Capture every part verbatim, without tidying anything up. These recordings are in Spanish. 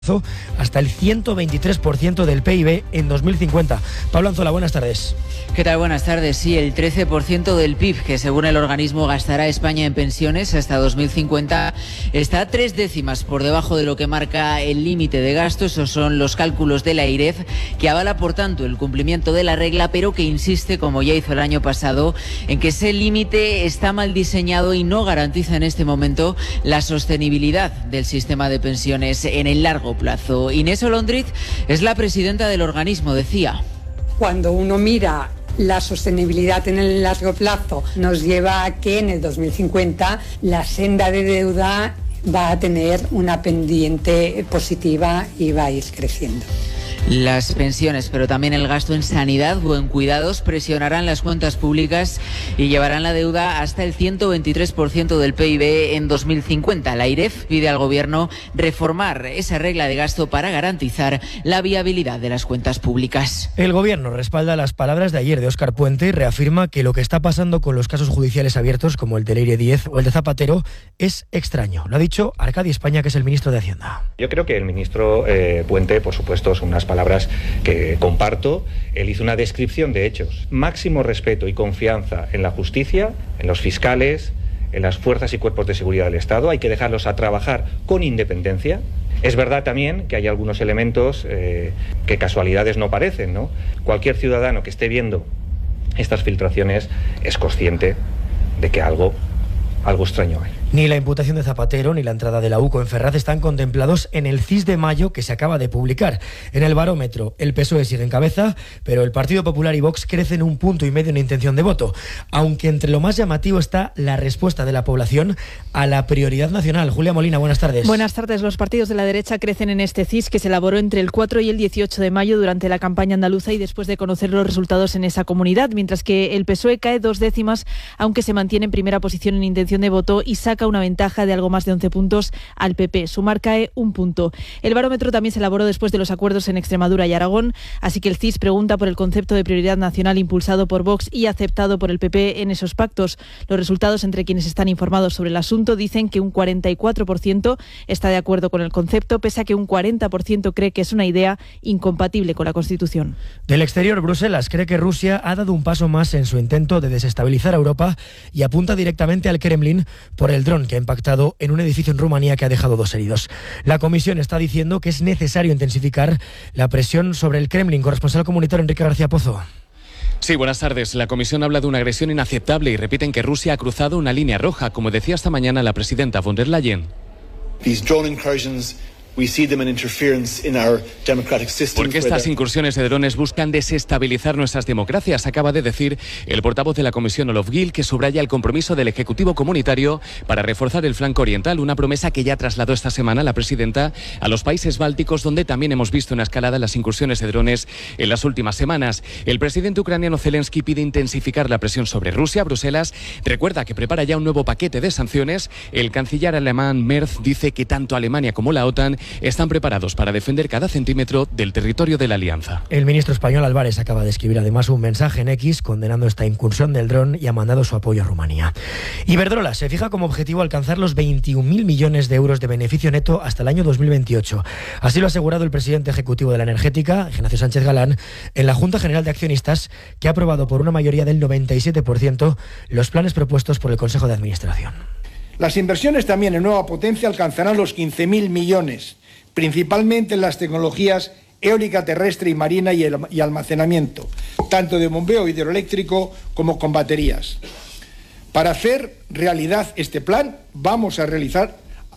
hasta el ciento veintitrés por ciento del P I B en dos mil cincuenta. Pablo Anzola, buenas tardes. ¿Qué tal? Buenas tardes. Sí, el trece por ciento del P I B que según el organismo gastará España en pensiones hasta dos mil cincuenta está tres décimas por debajo de lo que marca el límite de gasto. Esos son los cálculos de la I R E F, que avala por tanto el cumplimiento de la regla, pero que insiste, como ya hizo el año pasado, en que ese límite está mal diseñado y no garantiza en este momento la sostenibilidad del sistema de pensiones en el largo plazo. Inés Olondriz es la presidenta del organismo, decía. Cuando uno mira la sostenibilidad en el largo plazo, nos lleva a que en el dos mil cincuenta la senda de deuda va a tener una pendiente positiva y va a ir creciendo. Las pensiones, pero también el gasto en sanidad o en cuidados presionarán las cuentas públicas y llevarán la deuda hasta el ciento veintitrés por ciento del P I B en dos mil cincuenta. La I R E F pide al Gobierno reformar esa regla de gasto para garantizar la viabilidad de las cuentas públicas. El Gobierno respalda las palabras de ayer de Óscar Puente y reafirma que lo que está pasando con los casos judiciales abiertos, como el de Leire diez o el de Zapatero, es extraño. Lo ha dicho Arcadi España, que es el ministro de Hacienda. Yo creo que el ministro eh, Puente, por supuesto, son unas palabras que comparto. Él hizo una descripción de hechos. Máximo respeto y confianza en la justicia, en los fiscales, en las fuerzas y cuerpos de seguridad del Estado. Hay que dejarlos a trabajar con independencia. Es verdad también que hay algunos elementos eh, que casualidades no parecen, ¿no? Cualquier ciudadano que esté viendo estas filtraciones es consciente de que algo, algo extraño hay. Ni la imputación de Zapatero ni la entrada de la U C O en Ferraz están contemplados en el C I S de mayo que se acaba de publicar. En el barómetro, el P S O E sigue en cabeza, pero el Partido Popular y Vox crecen un punto y medio en intención de voto, aunque entre lo más llamativo está la respuesta de la población a la prioridad nacional. Julia Molina, buenas tardes. Buenas tardes. Los partidos de la derecha crecen en este C I S que se elaboró entre el cuatro y el dieciocho de mayo durante la campaña andaluza y después de conocer los resultados en esa comunidad, mientras que el P S O E cae dos décimas, aunque se mantiene en primera posición en intención de voto y saca una ventaja de algo más de once puntos al P P. Sumar cae un punto. El barómetro también se elaboró después de los acuerdos en Extremadura y Aragón, así que el C I S pregunta por el concepto de prioridad nacional impulsado por Vox y aceptado por el P P en esos pactos. Los resultados entre quienes están informados sobre el asunto dicen que un cuarenta y cuatro por ciento está de acuerdo con el concepto, pese a que un cuarenta por ciento cree que es una idea incompatible con la Constitución. Del exterior, Bruselas cree que Rusia ha dado un paso más en su intento de desestabilizar a Europa y apunta directamente al Kremlin por el dron que ha impactado en un edificio en Rumanía que ha dejado dos heridos. La Comisión está diciendo que es necesario intensificar la presión sobre el Kremlin. Corresponsal comunitario Enrique García Pozo. Sí, buenas tardes. La Comisión habla de una agresión inaceptable y repiten que Rusia ha cruzado una línea roja, como decía esta mañana la presidenta von der Leyen. These drone incursions We see them an interference in our democratic systems. Porque estas incursiones de drones buscan desestabilizar nuestras democracias, acaba de decir el portavoz de la Comisión Olof Gil, que subraya el compromiso del Ejecutivo Comunitario para reforzar el flanco oriental, una promesa que ya trasladó esta semana la presidenta a los países bálticos, donde también hemos visto una escalada en las incursiones de drones en las últimas semanas. El presidente ucraniano Zelensky pide intensificar la presión sobre Rusia. Bruselas recuerda que prepara ya un nuevo paquete de sanciones. El canciller alemán Merz dice que tanto Alemania como la OTAN están preparados para defender cada centímetro del territorio de la alianza. El ministro español Álvarez acaba de escribir además un mensaje en X condenando esta incursión del dron y ha mandado su apoyo a Rumanía. Iberdrola se fija como objetivo alcanzar los veintiún mil millones de euros de beneficio neto hasta el año dos mil veintiocho. Así lo ha asegurado el presidente ejecutivo de la energética, Ignacio Sánchez Galán, en la Junta General de Accionistas, que ha aprobado por una mayoría del noventa y siete por ciento los planes propuestos por el Consejo de Administración. Las inversiones también en nueva potencia alcanzarán los quince mil millones, principalmente en las tecnologías eólica terrestre y marina y, el, y almacenamiento, tanto de bombeo hidroeléctrico como con baterías. Para hacer realidad este plan, vamos a realizar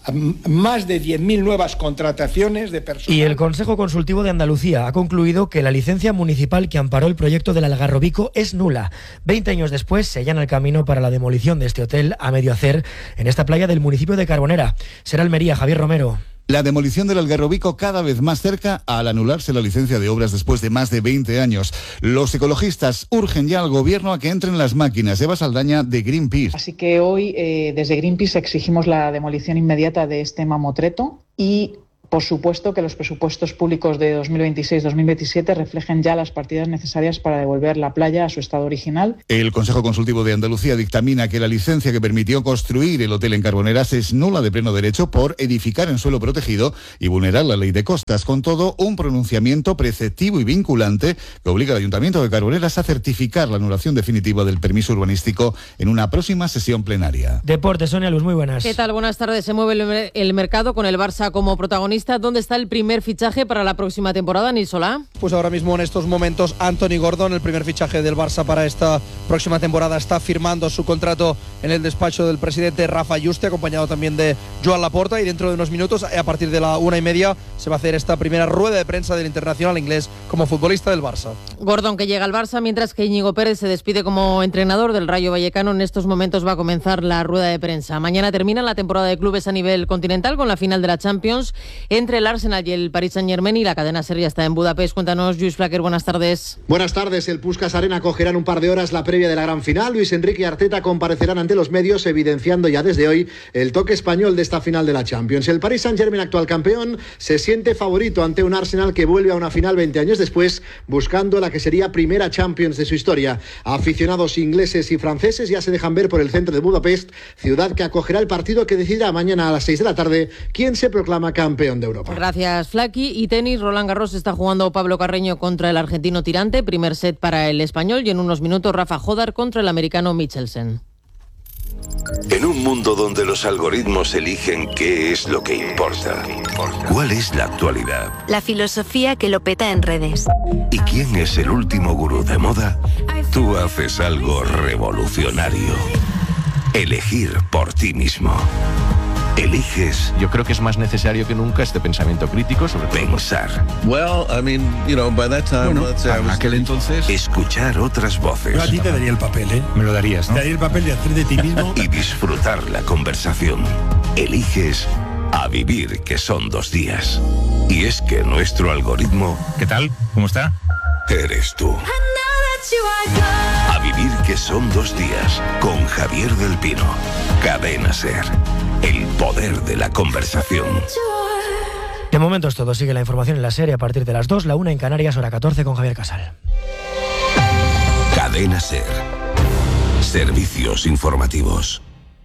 más de diez mil nuevas contrataciones de personal. Y el Consejo Consultivo de Andalucía ha concluido que la licencia municipal que amparó el proyecto del Algarrobico es nula. Veinte años después se allana el camino para la demolición de este hotel a medio hacer en esta playa del municipio de Carbonera. Será Almería, Javier Romero. La demolición del Algarrobico cada vez más cerca al anularse la licencia de obras después de más de veinte años. Los ecologistas urgen ya al gobierno a que entren las máquinas. Eva Saldaña, de Greenpeace. Así que hoy eh, desde Greenpeace exigimos la demolición inmediata de este mamotreto y Por supuesto que los presupuestos públicos de dos mil veintiséis dos mil veintisiete reflejen ya las partidas necesarias para devolver la playa a su estado original. El Consejo Consultivo de Andalucía dictamina que la licencia que permitió construir el hotel en Carboneras es nula de pleno derecho por edificar en suelo protegido y vulnerar la ley de costas. Con todo, un pronunciamiento preceptivo y vinculante que obliga al Ayuntamiento de Carboneras a certificar la anulación definitiva del permiso urbanístico en una próxima sesión plenaria. Deportes, Sonia Luz, muy buenas. ¿Qué tal? Buenas tardes. Se mueve el, el mercado con el Barça como protagonista. ¿Dónde está el primer fichaje para la próxima temporada, Nisolá? Pues ahora mismo en estos momentos Anthony Gordon, el primer fichaje del Barça para esta próxima temporada, está firmando su contrato en el despacho del presidente Rafa Juste, acompañado también de Joan Laporta, y dentro de unos minutos, a partir de la una y media, se va a hacer esta primera rueda de prensa del internacional inglés como futbolista del Barça. Gordon, que llega al Barça, mientras que Íñigo Pérez se despide como entrenador del Rayo Vallecano. En estos momentos va a comenzar la rueda de prensa. Mañana termina la temporada de clubes a nivel continental con la final de la Champions entre el Arsenal y el Paris Saint-Germain, y la cadena SER ya está en Budapest. Cuéntanos, Lluís Flaquer, buenas tardes. Buenas tardes. El Puskás Arena acogerá en un par de horas la previa de la gran final. Luis Enrique y Arteta comparecerán ante los medios, evidenciando ya desde hoy el toque español de esta final de la Champions. El Paris Saint-Germain, actual campeón, se siente favorito ante un Arsenal que vuelve a una final veinte años después, buscando la que sería primera Champions de su historia. Aficionados ingleses y franceses ya se dejan ver por el centro de Budapest, ciudad que acogerá el partido que decidirá mañana a las seis de la tarde quién se proclama campeón de Europa. Gracias, Flaki. Y tenis, Roland Garros está jugando Pablo Carreño contra el argentino Tirante, primer set para el español, y en unos minutos Rafa Jodar contra el americano Michelsen. En un mundo donde los algoritmos eligen qué es lo que importa, ¿cuál es la actualidad? La filosofía que lo peta en redes. ¿Y quién es el último gurú de moda? Tú haces algo revolucionario. Elegir por ti mismo. Eliges. Yo creo que es más necesario que nunca este pensamiento crítico sobre todo. Pensar. Well, I mean, you know, by that time, bueno, let's say en aquel entonces, escuchar otras voces. Yo a ti te daría el papel, ¿eh? Me lo darías, ¿no? Te daría el papel de hacer de ti mismo. Y disfrutar la conversación. Eliges a vivir, que son dos días. Y es que nuestro algoritmo... ¿Qué tal? ¿Cómo está? Eres tú. A vivir, que son dos días, con Javier del Pino. Cadena SER. El poder de la conversación. De momento es todo. Sigue la información en la serie a partir de las dos, la una en Canarias, hora catorce, con Javier Casal. Cadena SER. Servicios informativos.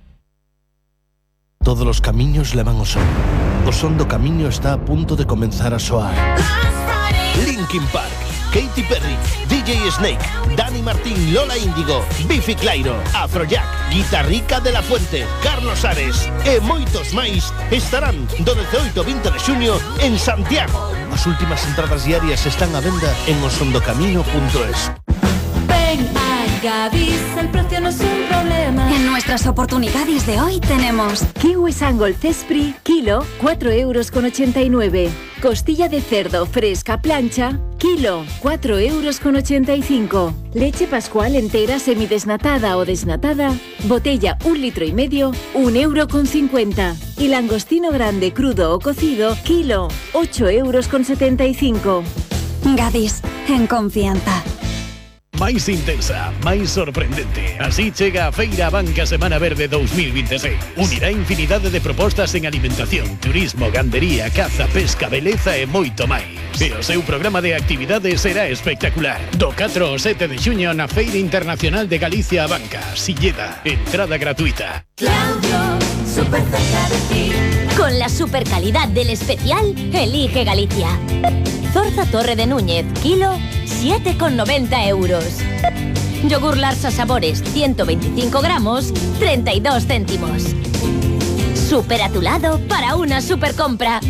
Todos los camiños levan ao sol. O son do camiño está a punto de comenzar a soar. Linkin Park, Katy Perry, D J Snake, Dani Martín, Lola Índigo, Bifi Clyro, Afrojack, Guitarrica de la Fuente, Carlos Ares e moitos máis estarán do dezaoito ao vinte de xuño en Santiago. As últimas entradas diarias están á venda en osondocamino punto es. Ven a Gadis, el precio no es un problema. En nuestras oportunidades de hoy tenemos kiwi Sangol Cespri, kilo, cuatro euros con ochenta y nueve. Costilla de cerdo fresca plancha, kilo, cuatro euros con ochenta y cinco. Leche Pascual entera semidesnatada o desnatada, botella un litro y medio, un euro con cincuenta. Y langostino grande crudo o cocido, kilo, ocho euros con setenta y cinco. Gadis, en confianza. Máis intensa, máis sorprendente. Así chega a Feira Banca Semana Verde dos mil veintiséis. Unirá infinidade de propostas en alimentación, turismo, gandería, caza, pesca, beleza e moito máis. E o seu programa de actividades será espectacular. Do catro ao sete de xuño na Feira Internacional de Galicia a Banca, Silleda, entrada gratuita. Claudio, súper cerca de ti. Con la super calidad del especial, elige Galicia. Zorza Torre de Núñez, kilo, siete con noventa euros. Yogur Larsa Sabores, ciento veinticinco gramos, treinta y dos céntimos. Súper a tu lado para una super compra.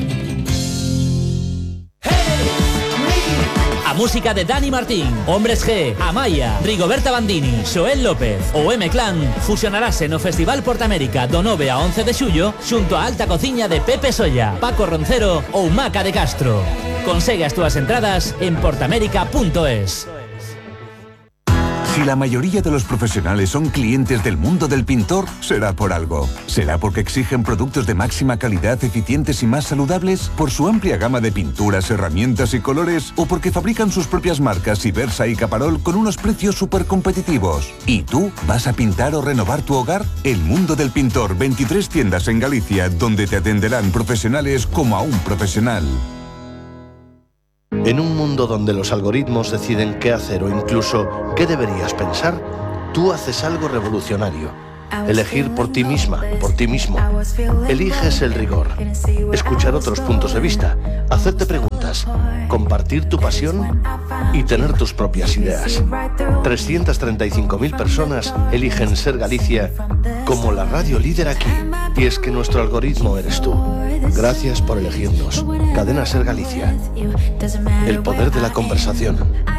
A música de Dani Martín, Hombres G, Amaya, Rigoberta Bandini, Xoel López ou M-Clan fusionarase no Festival Portamérica do nove a once de xullo xunto a alta cociña de Pepe Solla, Paco Roncero ou Maca de Castro. Consegue as túas entradas en portamérica punto es. Si la mayoría de los profesionales son clientes del mundo del pintor, será por algo. ¿Será porque exigen productos de máxima calidad, eficientes y más saludables? ¿Por su amplia gama de pinturas, herramientas y colores? ¿O porque fabrican sus propias marcas Ibersa y Caparol con unos precios súper competitivos? ¿Y tú vas a pintar o renovar tu hogar? El mundo del pintor, veintitrés tiendas en Galicia, donde te atenderán profesionales como a un profesional. En un mundo donde los algoritmos deciden qué hacer o incluso qué deberías pensar, tú haces algo revolucionario. Elegir por ti misma, por ti mismo. Eliges el rigor. Escuchar otros puntos de vista. Hacerte preguntas. Compartir tu pasión y tener tus propias ideas. trescientas treinta y cinco mil personas eligen Ser Galicia como la radio líder aquí. Y es que nuestro algoritmo eres tú. Gracias por elegirnos. Cadena Ser Galicia. El poder de la conversación.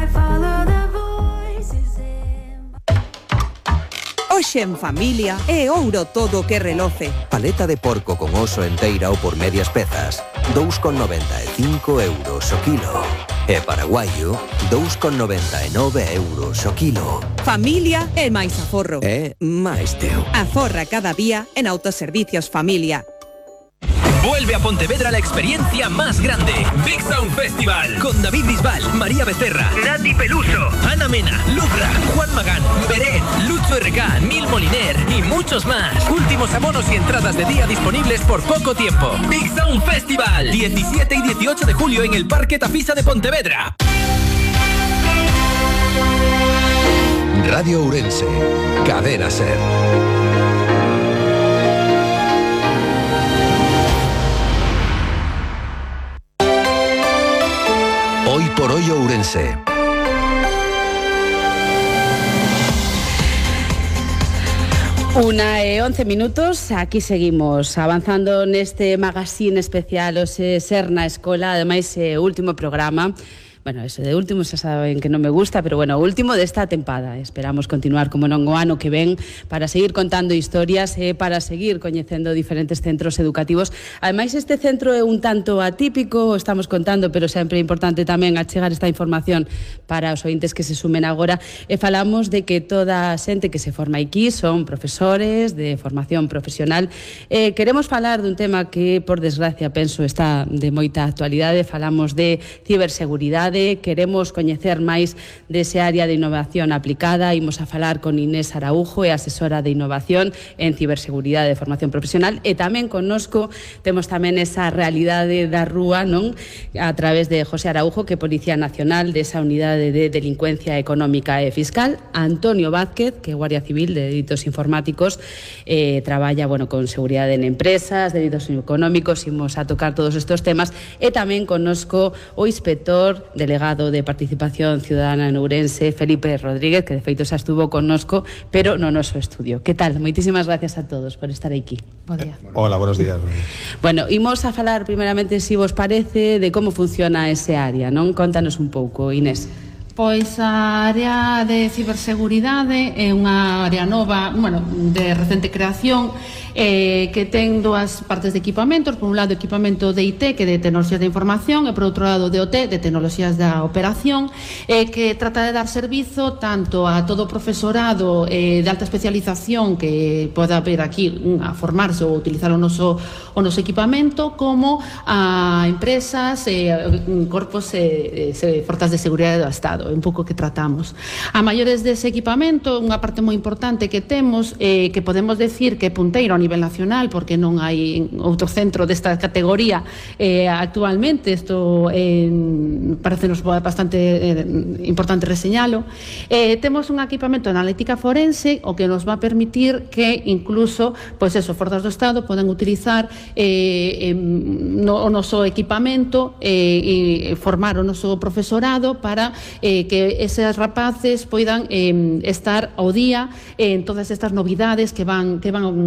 Hoxe en familia é ouro todo que reloce. Paleta de porco con oso enteira ou por medias pezas, dous con noventa e cinco euros o kilo. E paraguaio, dous con noventa e nove euros o kilo. Familia é máis aforro. É máis teu. Aforra cada día en Autoservicios Familia. Vuelve a Pontevedra la experiencia más grande. Big Sound Festival. Con David Bisbal, María Becerra, Nati Peluso, Ana Mena, Lucra, Juan Magán, Beret, Lucho R K, Neil Moliner y muchos más. Últimos abonos y entradas de día disponibles por poco tiempo. Big Sound Festival. diecisiete y dieciocho de julio en el Parque Tafisa de Pontevedra. Radio Ourense. Cadena Ser. Hoy por hoy Ourense. Una e once minutos, aquí seguimos avanzando neste magazine especial o Ser na Escola, ademais é o último programa. Bueno, eso de último xa saben que non me gusta, pero bueno, último desta tempada. Esperamos continuar como non o ano que ven para seguir contando historias e para seguir coñecendo diferentes centros educativos. Ademais, este centro é un tanto atípico, estamos contando, pero sempre é importante tamén achegar esta información para os ointes que se sumen agora. E falamos de que toda a xente que se forma aquí son profesores de formación profesional. E queremos falar dun tema que, por desgracia, penso está de moita actualidade. Falamos de ciberseguridade. Queremos coñecer máis dese área de innovación aplicada. Imos a falar con Inés Araujo, é asesora de innovación en ciberseguridade de formación profesional, e tamén connosco temos tamén esa realidade da rúa, non? A través de José Araujo, que é Policía Nacional desa unidade de delincuencia económica e fiscal, Antonio Vázquez, que é Guardia Civil de delitos informáticos, eh, traballa, bueno, con seguridade en empresas, delitos económicos. Imos a tocar todos estes temas, e tamén connosco o inspector delegado de Participación Ciudadana en Ourense, Felipe Rodríguez, que de feito xa estuvo connosco, pero no noso estudio. Que tal? Moitísimas gracias a todos por estar aquí. Bo día. Hola, buenos días. Bueno, imos a falar primeramente, se vos parece, de como funciona ese área, non? Contanos un pouco, Inés. Pois a área de ciberseguridade é unha área nova, bueno, de recente creación, eh, que ten dúas partes de equipamentos. Por un lado, equipamento de I T, que é de tecnoloxías de información, e por outro lado, de O T, de tecnoloxías da operación, eh, que trata de dar servizo tanto a todo o profesorado eh, de alta especialización que poda ver aquí a formarse ou utilizar o noso, o noso equipamento, como a empresas, eh, corpos e eh, forzas de seguridade do Estado. É un pouco que tratamos. A maiores dese equipamento, unha parte moi importante que temos, eh, que podemos decir que é punteiro a nivel nacional, porque non hai outro centro desta categoría eh, actualmente. Isto eh, parecenos bastante eh, importante reseñalo. Eh, temos un equipamento de analítica forense, o que nos va a permitir que incluso, pois eso, forzas do Estado poden utilizar eh, eh, no, o noso equipamento eh, e formar o noso profesorado para eh, que eses rapaces poidan eh, estar ao día en todas estas novidades que van que van pasando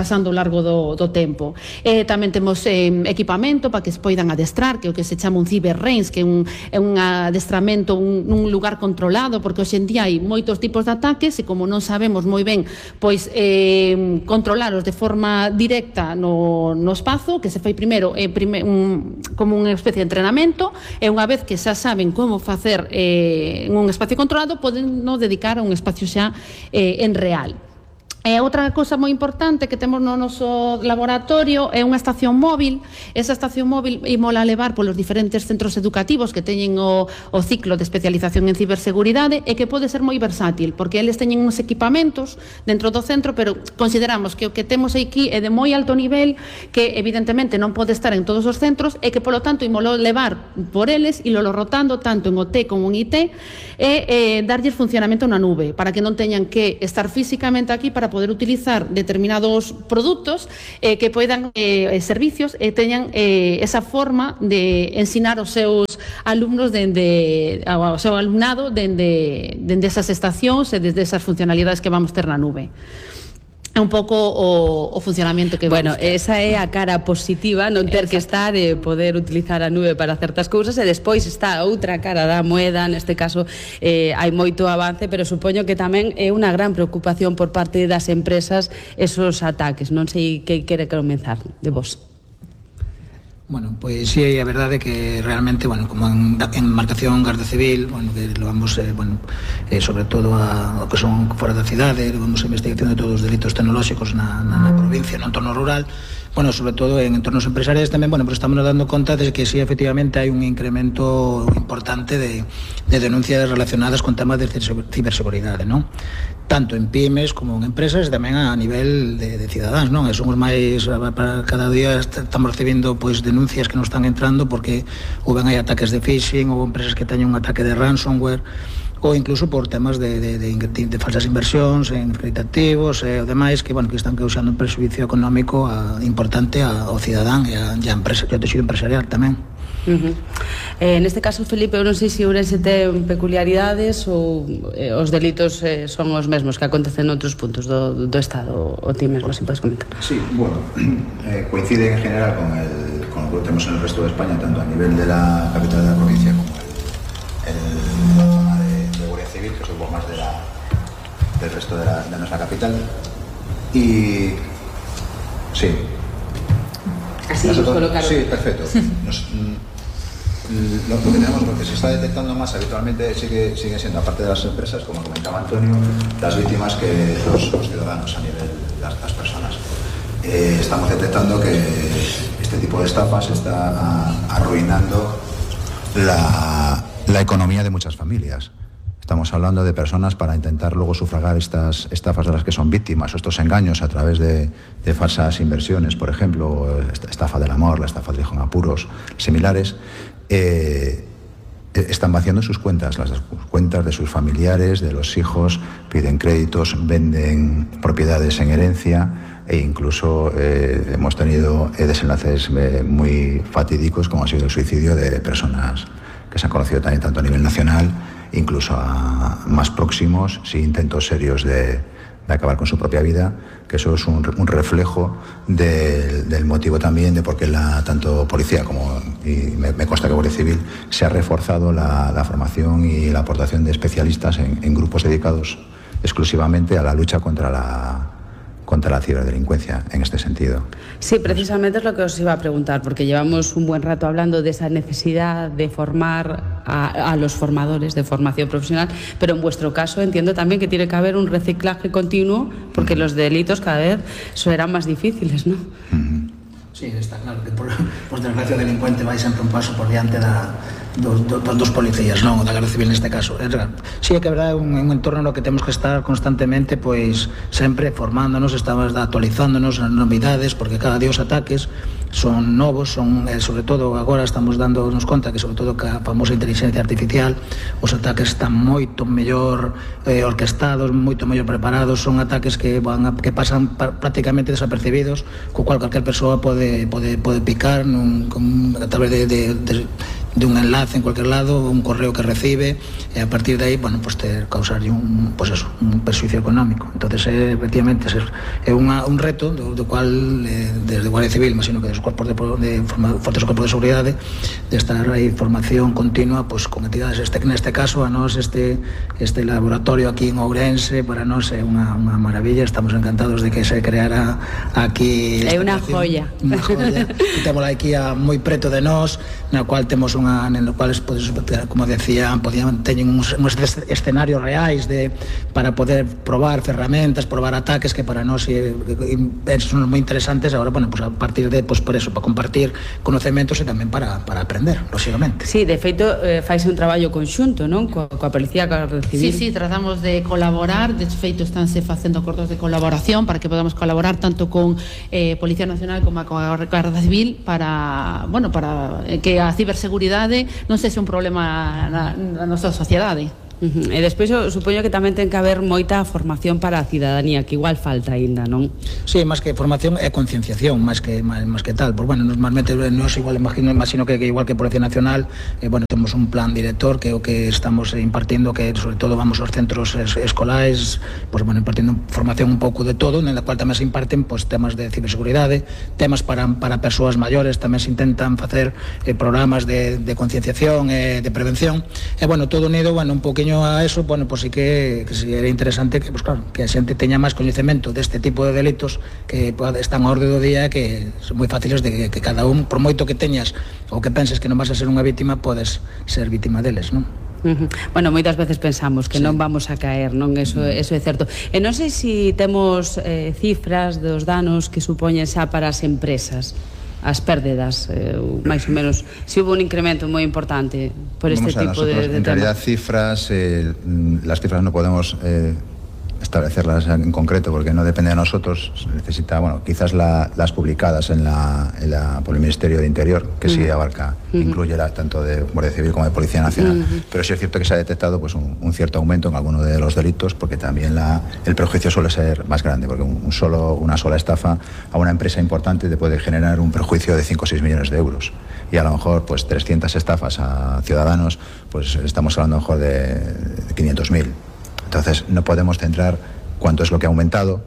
pasando ao largo do, do tempo. Eh, tamén temos eh, equipamento para que se poidan adestrar, que é o que se chama un cyber range, que é un, é un adestramento un, un lugar controlado, porque hoxe en día hai moitos tipos de ataques e como non sabemos moi ben pois eh, controlalos de forma directa no, no espazo, que se fai primeiro eh, prime, un, como unha especie de entrenamento, e unha vez que xa saben como facer eh, en un espacio controlado, poden no dedicar a un espacio xa eh, en real. E outra cosa moi importante que temos no noso laboratorio é unha estación móvil. Esa estación móvil ímola levar polos diferentes centros educativos que teñen o, o ciclo de especialización en ciberseguridade e que pode ser moi versátil, porque eles teñen uns equipamentos dentro do centro, pero consideramos que o que temos aquí é de moi alto nivel, que evidentemente non pode estar en todos os centros e que, polo tanto, ímolo levar por eles e lo rotando tanto en O T como en I T e eh, darlles funcionamento na nube, para que non teñan que estar físicamente aquí para poder utilizar determinados produtos eh, que poidan eh, servicios e eh, teñan eh, esa forma de ensinar os seus alumnos dende ao seu alumnado dende, dende esas estacións e desde esas funcionalidades que vamos ter na nube. É un pouco o, o funcionamento que bueno, vamos ter. Esa é a cara positiva, non ter que estar e eh, poder utilizar a nube para certas cousas, e despois está a outra cara da moeda. Neste caso eh, hai moito avance, pero supoño que tamén é unha gran preocupación por parte das empresas esos ataques. Non sei que quere comenzar de vos. Bueno, pois sí, a verdade é que realmente, bueno, como en, en marcación Garda Civil, bueno, que levamos, eh, bueno, eh, sobre todo a, a que son fora da cidade, levamos a investigación de todos os delitos tecnolóxicos na, na, na provincia, no entorno rural, bueno, sobre todo en entornos empresariales tamén, bueno, pero estamos dando conta de que sí, efectivamente, hai un incremento importante de, de denuncias relacionadas con temas de ciberseguridade, non? Tanto en pymes como en empresas e tamén a nivel de, de cidadáns, non? E somos máis, para cada día estamos recibindo pois denuncias que nos están entrando porque ou ben hai ataques de phishing ou empresas que teñen un ataque de ransomware ou incluso por temas de, de, de, de falsas inversións en acreditativos e o demais que, bueno, que están causando un prejuicio económico a, importante ao cidadán e a, e a empresa, que é o tecido empresarial tamén. Uh-huh. Eh, neste caso, Felipe, eu non sei se Ourense ten peculiaridades ou eh, os delitos eh, son os mesmos que acontecen en outros puntos do, do Estado, o ti mesmo, se podes comentar. Sí, bueno, eh, coincide en general con, el, con lo que tenemos en el resto de España, tanto a nivel de la capital de la provincia como el, el, la zona de, de Guardia Civil, que es un poco más de la, del resto de, la, de nuestra capital. Y sí. Así nos colocaron. Sí, perfecto. Nos, Lo, lo que tenemos, lo que se está detectando más habitualmente sigue, sigue siendo, aparte de las empresas, como comentaba Antonio, las víctimas que los, los ciudadanos a nivel de las, las personas. Eh, estamos detectando que este tipo de estafas está a, arruinando la, la economía de muchas familias. Estamos hablando de personas para intentar luego sufragar estas estafas de las que son víctimas, o estos engaños a través de, de falsas inversiones, por ejemplo, esta estafa del amor, la estafa del hijo en apuros, similares. Eh, están vaciando sus cuentas, las cuentas de sus familiares, de los hijos, piden créditos, venden propiedades en herencia e incluso eh, hemos tenido eh, desenlaces eh, muy fatídicos, como ha sido el suicidio de personas que se han conocido también tanto a nivel nacional, incluso a más próximos, sí, intentos serios de, de acabar con su propia vida, que eso es un, un reflejo de, del motivo también de por qué la, tanto policía como, y me, me consta que Guardia Civil, se ha reforzado la, la formación y la aportación de especialistas en, en grupos dedicados exclusivamente a la lucha contra la contra la ciberdelincuencia en este sentido. Sí, precisamente es lo que os iba a preguntar, porque llevamos un buen rato hablando de esa necesidad de formar a, a los formadores de formación profesional, pero en vuestro caso entiendo también que tiene que haber un reciclaje continuo, porque uh-huh. los delitos cada vez serán más difíciles, ¿no? Uh-huh. Sí, está claro que por, por desgracia o delincuente vai sempre un paso por diante da, dos, dos, dos policías, non? Da Garda Civil neste caso. Sí, é que a verdade é un, un entorno no que temos que estar constantemente, pois, sempre formándonos, estamos actualizándonos as novidades, porque cada día os ataques son novos, son, eh, sobre todo agora estamos dándonos conta que sobre todo ca famosa inteligencia artificial, os ataques están moito mellor eh, orquestados, moito mellor preparados, son ataques que van a, que pasan pa, prácticamente desapercibidos, co cual calquer persoa pode pode pode picar nun, con, a través de, de, de de un enlace en cualquier lado, un correo que recibe, e a partir de aí, bueno, pues te causarlle un, pues eso, un perjuicio económico. Entonces, eh, efectivamente, é unha, un reto do, do cual, eh, desde Guardia Civil, imagino que dos cuerpos de, de forma, fortes cuerpos de seguridade, de estar aí formación continua, pues con entidades, este, neste caso, a nós, este, este laboratorio aquí en Ourense, para nós é unha, unha maravilla, estamos encantados de que se creara aquí. É unha joya. Unha joya. Temos aquí a moi preto de nós, na cual temos unha, en lo cual, pues, como decía, podían, teñen uns, uns escenarios reais de, para poder probar ferramentas, probar ataques que para nós eh, son moi interesantes. Agora, bueno, pues a partir de, pues por eso, para compartir conecementos e tamén para, para aprender, lógicamente. Sí, de feito, eh, faise un traballo conxunto, non? Coa, coa Policía, coa Garda Civil. Sí, sí, tratamos de colaborar, de feito estánse facendo acordos de colaboración para que podamos colaborar tanto con eh, Policía Nacional como a Garda Civil para, bueno, para que a ciberseguridade non sexa un problema na, na nosa sociedade. Uh-huh. E despois eu supoño que tamén ten que haber moita formación para a cidadanía, que igual falta aínda, non? Sí, máis que formación é concienciación, máis que máis, máis que tal. Pois bueno, normalmente nos igual imagino, imagino que, que igual que Policía Nacional, eh, bueno, temos un plan director que o que estamos impartindo, que sobre todo vamos aos centros es, escolares, pois bueno, impartindo formación un pouco de todo, na cual tamén se imparten pois temas de ciberseguridade, temas para para persoas maiores, tamén se intentan facer eh, programas de de concienciación e eh, de prevención. E bueno, todo unido, bueno, un pouquinho a eso, bueno, pues sí que, que sí era interesante que, pues claro, que a xente teña máis coñecemento deste tipo de delitos que pues, están a orde do día, que son moi fáciles de que, que cada un, por moito que teñas ou que penses que non vas a ser unha vítima, podes ser vítima deles, non? Uh-huh. Bueno, moitas veces pensamos que sí, non vamos a caer, non? Eso, eso é certo. E non sei se temos eh, cifras dos danos que supoñen xa para as empresas, as pérdidas, eh, máis ou menos, se hubo un incremento moi importante por este Vamos a tipo nosotros, de, de en tema. realidad cifras, eh, las cifras no podemos eh, establecerlas en concreto porque no depende de nosotros, se necesita, bueno, quizás la, las publicadas en la, en la, por el Ministerio de Interior, que uh-huh. sí abarca, uh-huh. incluye la, tanto de Guardia Civil como de Policía Nacional, uh-huh. pero sí es cierto que se ha detectado pues un, un cierto aumento en algunos de los delitos, porque también la, el perjuicio suele ser más grande, porque un, un solo, una sola estafa a una empresa importante te puede generar un perjuicio de cinco o seis millones de euros, y a lo mejor pues trescientas estafas a ciudadanos, pues estamos hablando a lo mejor de, de quinientos mil. Entonces no podemos centrar cuánto es lo que ha aumentado,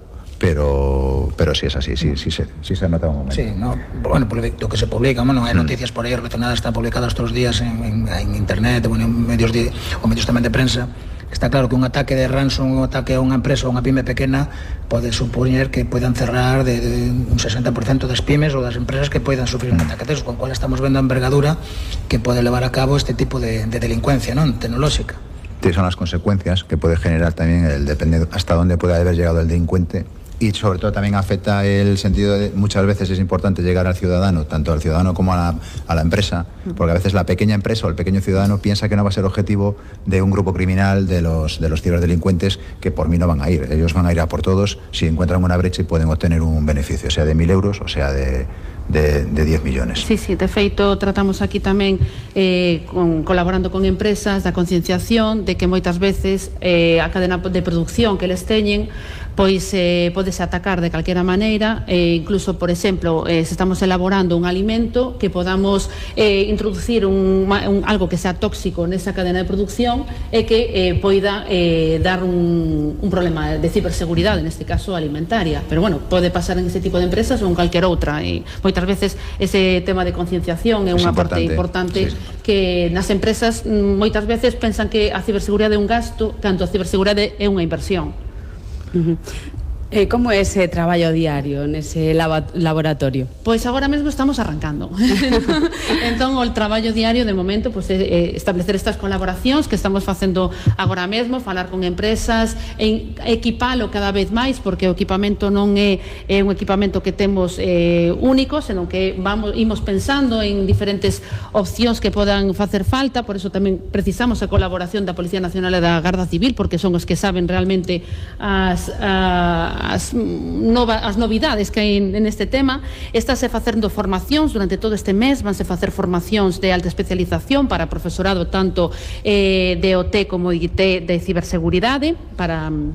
pero pero sí es así, sí, sí, sí, sí se ha notado un aumento. Sí, no, bueno, lo que se publica, bueno, hay noticias por ahí relacionadas, están publicadas todos los días en, en, en internet, bueno, en medios de, o medios tamén de prensa. Está claro que un ataque de ransom, un ataque a unha empresa ou unha pyme pequena pode supoñer que poidan cerrar de, de un sesenta por ciento das pymes ou das empresas que poidan sufrir un ataque de eso, con cual estamos vendo a envergadura que pode levar a cabo este tipo de, de delincuencia, non? Tecnolóxica. Sí, son las consecuencias que puede generar también el depende hasta dónde puede haber llegado el delincuente, y sobre todo también afecta el sentido de, muchas veces es importante llegar al ciudadano, tanto al ciudadano como a la, a la empresa, porque a veces la pequeña empresa o el pequeño ciudadano piensa que no va a ser objetivo de un grupo criminal, de los, de los ciberdelincuentes, que por mí no van a ir, ellos van a ir a por todos si encuentran una brecha y pueden obtener un beneficio, sea de mil euros o sea de De, de diez millones. Sí, sí, de feito tratamos aquí tamén eh, con, colaborando con empresas da concienciación de que moitas veces eh, a cadena de producción que les teñen pois eh, podese atacar de calquera maneira, eh, incluso, por exemplo, eh, se estamos elaborando un alimento que podamos eh, introducir un, un, algo que sea tóxico nesa cadena de producción e que eh, poida eh, dar un, un problema de ciberseguridade, neste caso alimentaria, pero bueno, pode pasar en ese tipo de empresas ou en calquer outra, e moitas veces ese tema de concienciación é unha parte importante, sí, que nas empresas moitas veces pensan que a ciberseguridade é un gasto, tanto a ciberseguridade é unha inversión. Uh-huh. Eh, como é ese traballo diario nese laboratorio? Pois agora mesmo estamos arrancando. Entón o traballo diario de momento pois, é establecer estas colaboracións que estamos facendo agora mesmo, falar con empresas, e equipalo cada vez máis, porque o equipamento non é, é un equipamento que temos eh, único, senón que vamos imos pensando en diferentes opcións que podan facer falta. Por eso tamén precisamos a colaboración da Policía Nacional e da Garda Civil, porque son os que saben realmente as a, As, nova, as novidades que hai neste tema. Estáse facendo formacións durante todo este mes, vanse facer formacións de alta especialización para profesorado tanto eh, de O T como I T de ciberseguridade, para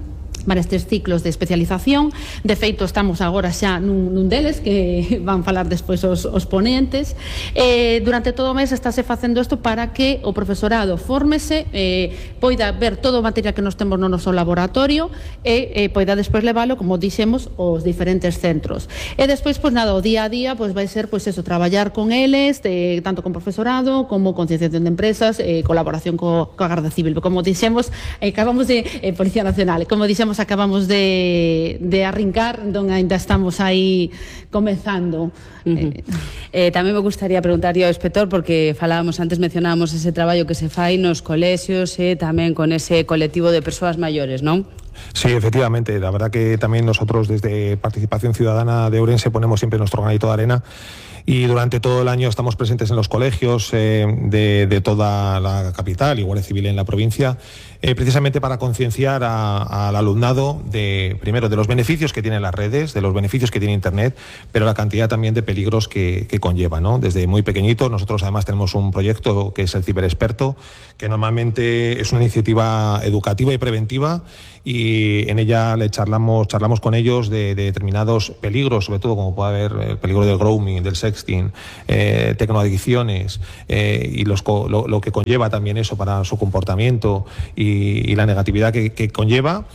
para estes ciclos de especialización. De feito, estamos agora xa nun, nun deles que van falar despois os, os ponentes. Eh, durante todo o mes estáse facendo isto para que o profesorado fórmese, eh, poida ver todo o material que nos temos no noso laboratorio e eh, poida despois leválo, como dixemos, aos diferentes centros. E despois, pois nada, o día a día pois vai ser pois eso, traballar con eles, de, tanto con profesorado como concienciación de empresas, eh, colaboración co, coa Garda Civil. Como dixemos, eh, acabamos de eh, Policía Nacional, como dixemos, acabamos de, de arrincar, entón ainda estamos aí comezando. Uh-huh. eh, tamén me gustaría preguntar ao inspector, porque falábamos antes, mencionábamos ese traballo que se fai nos colexios e eh, tamén con ese colectivo de persoas maiores, non? Sí, efectivamente. La verdad que también nosotros desde Participación Ciudadana de Ourense ponemos siempre nuestro granito de arena y durante todo el año estamos presentes en los colegios eh, de, de toda la capital y Guardia Civil en la provincia, eh, precisamente para concienciar al alumnado de, primero, de los beneficios que tienen las redes, de los beneficios que tiene Internet, pero la cantidad también de peligros que, que conlleva, ¿no? Desde muy pequeñito, nosotros además tenemos un proyecto que es el Ciberexperto, que normalmente es una iniciativa educativa y preventiva, y en ella le charlamos, charlamos con ellos de, de determinados peligros, sobre todo como puede haber el peligro del grooming, del sexting, eh, tecnoadicciones eh, y los, lo, lo que conlleva también eso para su comportamiento y, y la negatividad que, que conlleva.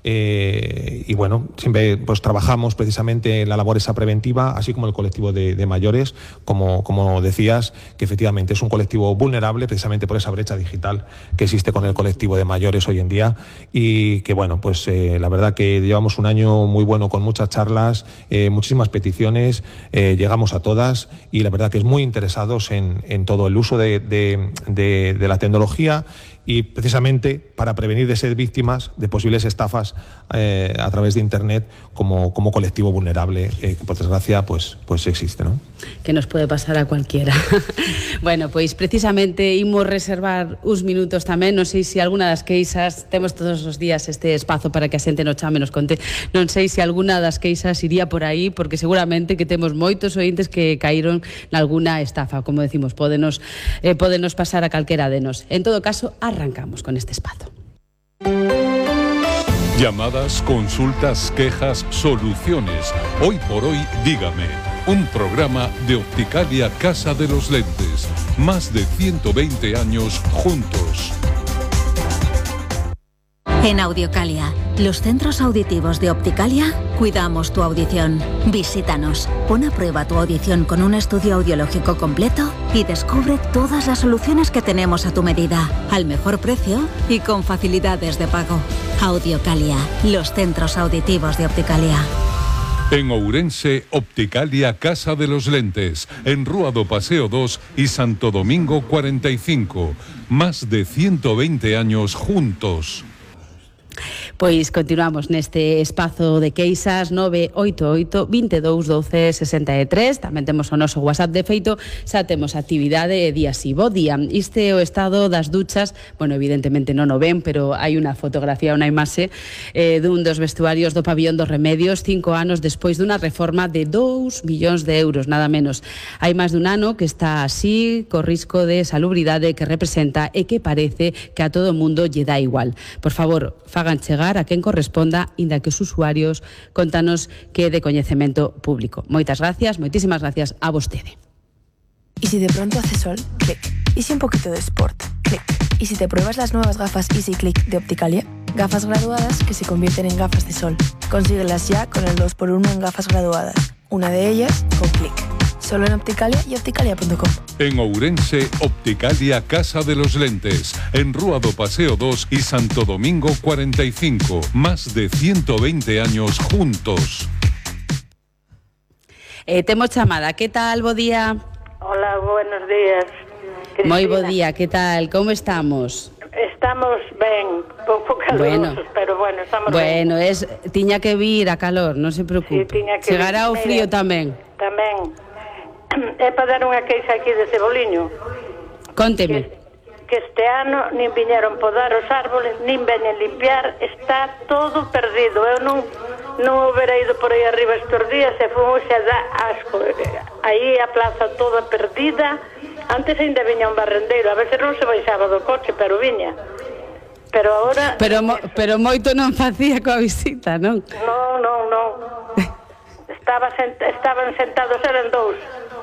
Eh, y bueno, siempre pues trabajamos precisamente en la labor esa preventiva, así como el colectivo de, de mayores, como, como decías, que efectivamente es un colectivo vulnerable precisamente por esa brecha digital que existe con el colectivo de mayores hoy en día, y que bueno, pues eh, la verdad que llevamos un año muy bueno con muchas charlas, eh, muchísimas peticiones, eh, llegamos a todas, y la verdad que es muy interesados en, en todo el uso de, de, de, de la tecnología, y precisamente para prevenir de ser víctimas de posibles estafas eh, a través de Internet como, como colectivo vulnerable, eh, que por desgracia pues, pues existe, ¿no? Que nos puede pasar a cualquiera. Bueno, pois precisamente imos reservar uns minutos tamén, non sei se alguna das queixas, temos todos os días este espazo para que a xente nos chame, nos conte, non sei se alguna das queixas iría por aí, porque seguramente que temos moitos ointes que caíron nalguna estafa, como decimos, podenos, eh, podenos pasar a calquera de nos. En todo caso, arrancamos con este espacio. Llamadas, consultas, quejas, soluciones. Hoy por hoy, dígame. Un programa de Opticalia Casa de los Lentes. Más de ciento veinte años juntos. En Audiocalia, los centros auditivos de Opticalia, cuidamos tu audición. Visítanos, pon a prueba tu audición con un estudio audiológico completo y descubre todas las soluciones que tenemos a tu medida, al mejor precio y con facilidades de pago. Audiocalia, los centros auditivos de Opticalia. En Ourense, Opticalia Casa de los Lentes, en Rúa do Paseo dos y Santo Domingo cuarenta y cinco. Más de ciento veinte años juntos. Pois continuamos neste espazo de queixas nove oito oito, veintidós, doce, sesenta e tres. Tamén temos o noso WhatsApp. De feito, xa temos actividade e día si. Bo día. Este é o estado das duchas. Bueno, evidentemente non o ven, pero hai unha fotografía, unha imaxe eh, dun dos vestuarios do Pabillón dos Remedios, cinco anos despois dunha reforma de dous millóns de euros, nada menos. Hai máis dun ano que está así, co risco de salubridade que representa e que parece que a todo o mundo lle dá igual. Por favor, fagan chegar a quen corresponda, inda que os usuarios contanos que é de coñecemento público. Moitas gracias, moitísimas gracias a vostede. ¿Y si de pronto hace sol? Clic. ¿Y si un poquito de sport? Clic. ¿Y si te pruebas las nuevas gafas Easy Click de Opticalia? Gafas graduadas que se convierten en gafas de sol. Consíguelas ya con el dos por uno en gafas graduadas. Una de ellas con Clic. Solo en Opticalia y opticalia punto com. En Ourense, Opticalia Casa de los Lentes, en Rúa do Paseo dos y Santo Domingo cuarenta y cinco. Más de ciento veinte años juntos. Eh, temos chamada. ¿Qué tal? Bo día. Hola, buenos días. Cristina. Moi bo día. ¿Qué tal? ¿Cómo estamos? Estamos ben, pouco calurosos, bueno, pero bueno, estamos bueno, ben. es, tiña que vir a calor, non se preocupe. Sí, tiña que chegará o frío tamén. Tamén. É para dar unha queixa aquí de Ceboliño. Conteme. Que, que este ano nin viñeron podar os árboles, nin veñen limpiar, está todo perdido. Eu non non houbera ido por aí arriba estes días e fomos a dar asco. Aí a plaza toda perdida. Antes ainda viña un barrendeiro, a veces non se baixaba do coche, pero viña. Pero ahora... Pero, mo, pero moito non facía coa visita, non? Non, non, non. Estaba sent, estaban sentados, eran dous.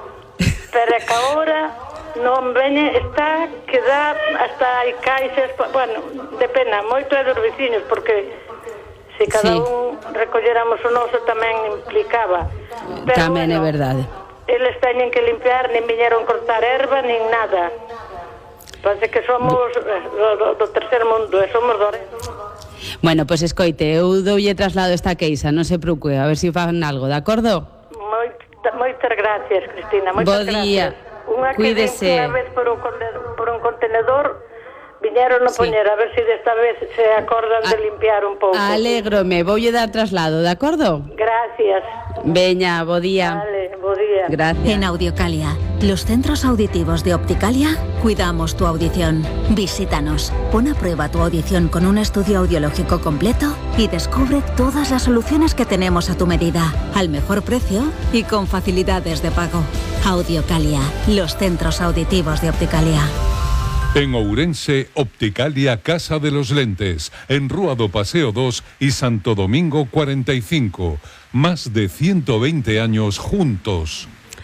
Pero é que agora non veñe, está que dá hasta hai caixas, bueno, de pena, moito é dos veciños, porque se cada sí. un recolléramos o noso tamén implicaba. Pero, tamén bueno, é verdade. Eles teñen que limpiar, nin viñeron cortar erva, nin nada. Parece que somos do, do terceiro mundo, e somos do... Bueno, pois pues, escoite, eu doulle traslado esta queixa, non se preocupe, a ver se si fan algo, de acordo? Moita, moitas gracias, Cristina, moitas Bo día. Gracias. Unha que Cuídese. Unha vez por un, por un contenedor, viñeron a poñer, sí. A ver se si desta vez se acordan a, de limpiar un pouco. Alégrome, voulle dar traslado, de acordo? Gracias. Veña, bo día. Vale, bo día. Gracias. En Audiocalia, los centros auditivos de Opticalia, cuidamos tu audición. Visítanos, pon a prueba tu audición con un estudio audiológico completo y descubre todas las soluciones que tenemos a tu medida, al mejor precio y con facilidades de pago. Audiocalia, los centros auditivos de Opticalia. En Ourense, Opticalia Casa de los Lentes, en Rúa do Paseo dos y Santo Domingo cuarenta y cinco. Más de ciento veinte años juntos.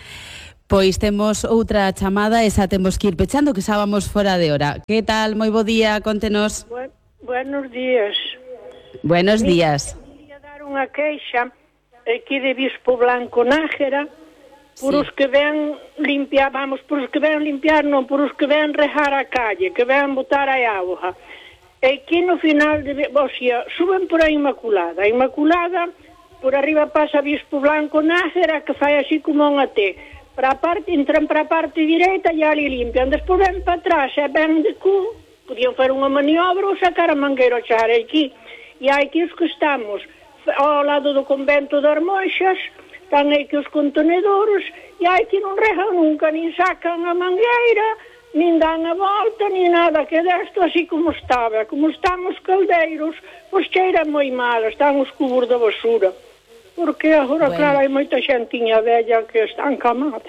Pois temos outra chamada, esa temos que ir pechando, que xa vamos fora de hora. Que tal? Moi bo día, contenos. Bu buenos días. Buenos días. Quería dar unha queixa aquí de Bispo Blanco Nájera, por sí. Os que ven limpiar, vamos, por os que ven limpiar, non, por os que ven rejar a calle, que ven botar a auga. E aquí no final, de, o sea, suben por a Inmaculada. A Inmaculada, por arriba pasa Bispo Blanco Nájera, que fai así como unha T. Para a parte, entran para a parte direita e ali limpian. Despois ven para atrás e ven de cu. Podían fer unha maniobra ou sacar a mangueira ao chegar aquí. E hai que os que estamos ao lado do convento das Monxas, están aí que os contenedores, e hai que non rejan nunca, nin sacan a mangueira, nin dan a volta, nin nada, que desto así como estaba. Como están os caldeiros, pois cheiran moi mal, están os cubos de basura. Porque agora, bueno, claro, hai moita xentiña vella que está encamada.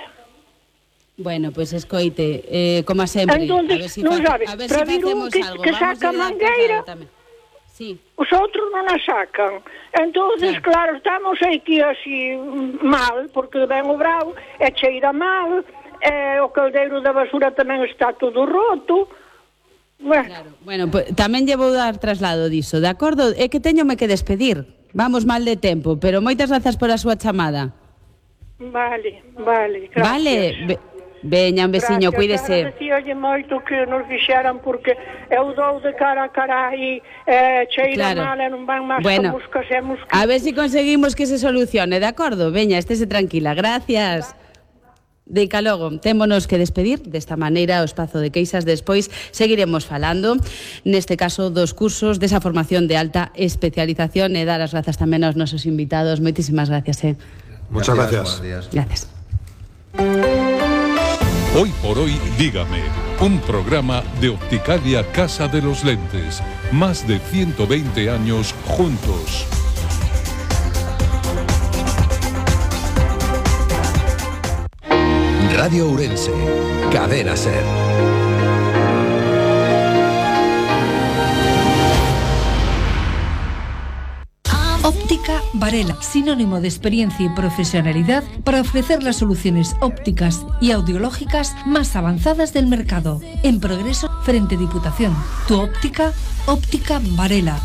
Bueno, pois pues, escoite, eh, como sempre, entonces, a ver si, non fa sabes, a ver para si vir un que, algo. que saca a mangueira, sí. Os outros non a sacan. Entonces, claro, claro estamos aquí así mal, porque ven o bravo, e cheira mal, e o caldeiro da basura tamén está todo roto. Bueno, claro. Bueno, pues, tamén llevo dar traslado diso, de acordo? É que teñome que despedir. Vamos mal de tempo, pero moitas grazas por a súa chamada. Vale, vale, gracias. Vale, Be veña, un veciño, cuídese. Agradecíolle moito que nos fixeran, porque eu dou de cara a cara e eh, cheira claro. Mal e non van máis bueno, a buscas e buscas. A ver se si conseguimos que se solucione, de acordo? Veña, estése tranquila, gracias. De ca logo, témonos que despedir desta maneira o espazo de queixas. Despois seguiremos falando, neste caso, dos cursos desa formación de alta especialización, e dar as grazas tamén aos nosos invitados. Moitísimas gracias, eh. Muchas gracias. Gracias. gracias. Hoy por hoy, dígame, un programa de Opticalia Casa de los Lentes. Más de ciento veinte años juntos. Radio Ourense, Cadena Ser. Óptica Varela, sinónimo de experiencia y profesionalidad para ofrecer las soluciones ópticas y audiológicas más avanzadas del mercado. En progreso, frente Diputación. Tu óptica, Óptica Varela.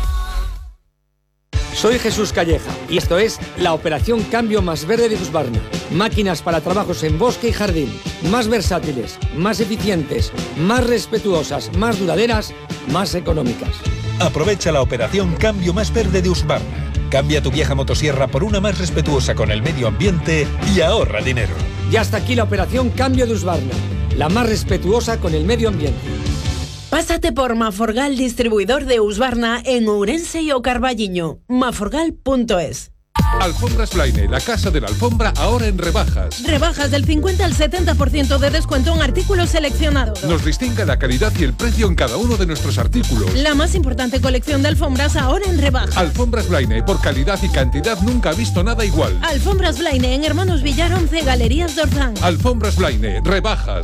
Soy Jesús Calleja y esto es la operación Cambio Más Verde de Husqvarna. Máquinas para trabajos en bosque y jardín, más versátiles, más eficientes, más respetuosas, más duraderas, más económicas. Aprovecha la operación Cambio Más Verde de Husqvarna. Cambia tu vieja motosierra por una más respetuosa con el medio ambiente y ahorra dinero. Y hasta aquí la operación Cambio de Husqvarna, la más respetuosa con el medio ambiente. Pásate por Maforgal, distribuidor de Husqvarna en Ourense y o Carballiño. maforgal punto es. Alfombras Blaine, la casa de la alfombra, ahora en rebajas. Rebajas del cincuenta al setenta por ciento de descuento en artículos seleccionados. Nos distingue la calidad y el precio en cada uno de nuestros artículos. La más importante colección de alfombras ahora en rebajas. Alfombras Blaine, por calidad y cantidad nunca ha visto nada igual. Alfombras Blaine en Hermanos Villar once, Galerías Dorzán. Alfombras Blaine, rebajas.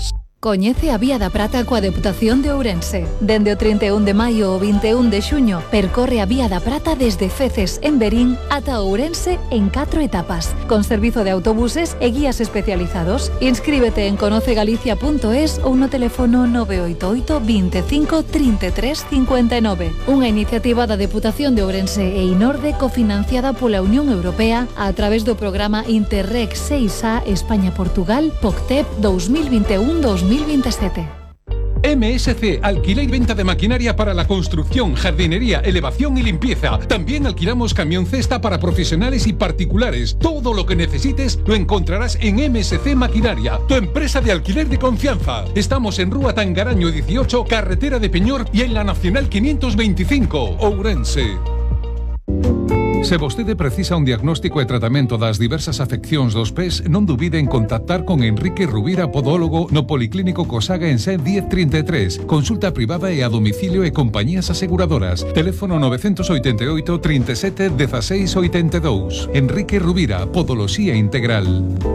Coñece a Vía da Prata coa Deputación de Ourense. Dende o trinta e un de maio ao vinte e un de xuño, percorre a Vía da Prata desde Feces en Verín ata Ourense en catro etapas, con servizo de autobuses e guías especializados. Inscríbete en conocegalicia punto es ou no teléfono nove oito oito, veinticinco, treinta e tres, cincuenta e nove. Unha iniciativa da Deputación de Ourense e Inorde cofinanciada pola Unión Europea a través do programa Interreg seis A España-Portugal P O C T E P dos mil vinte e un a dos mil veintisiete. M S C, alquiler y venta de maquinaria para la construcción, jardinería, elevación y limpieza. También alquilamos camión cesta para profesionales y particulares. Todo lo que necesites lo encontrarás en M S C Maquinaria, tu empresa de alquiler de confianza. Estamos en Rúa Tangaraño dieciocho, carretera de Peñor y en la Nacional quinientos veinticinco, Ourense. Se vostede precisa un diagnóstico e tratamento das diversas afeccións dos pés, non dubide en contactar con Enrique Rubira, podólogo, no Policlínico Cosaga en Sen diez treinta e tres. Consulta privada e a domicilio e compañías aseguradoras. Teléfono nove oito oito, trinta e sete, dieciséis oitenta e dous. Enrique Rubira, Podoloxía Integral.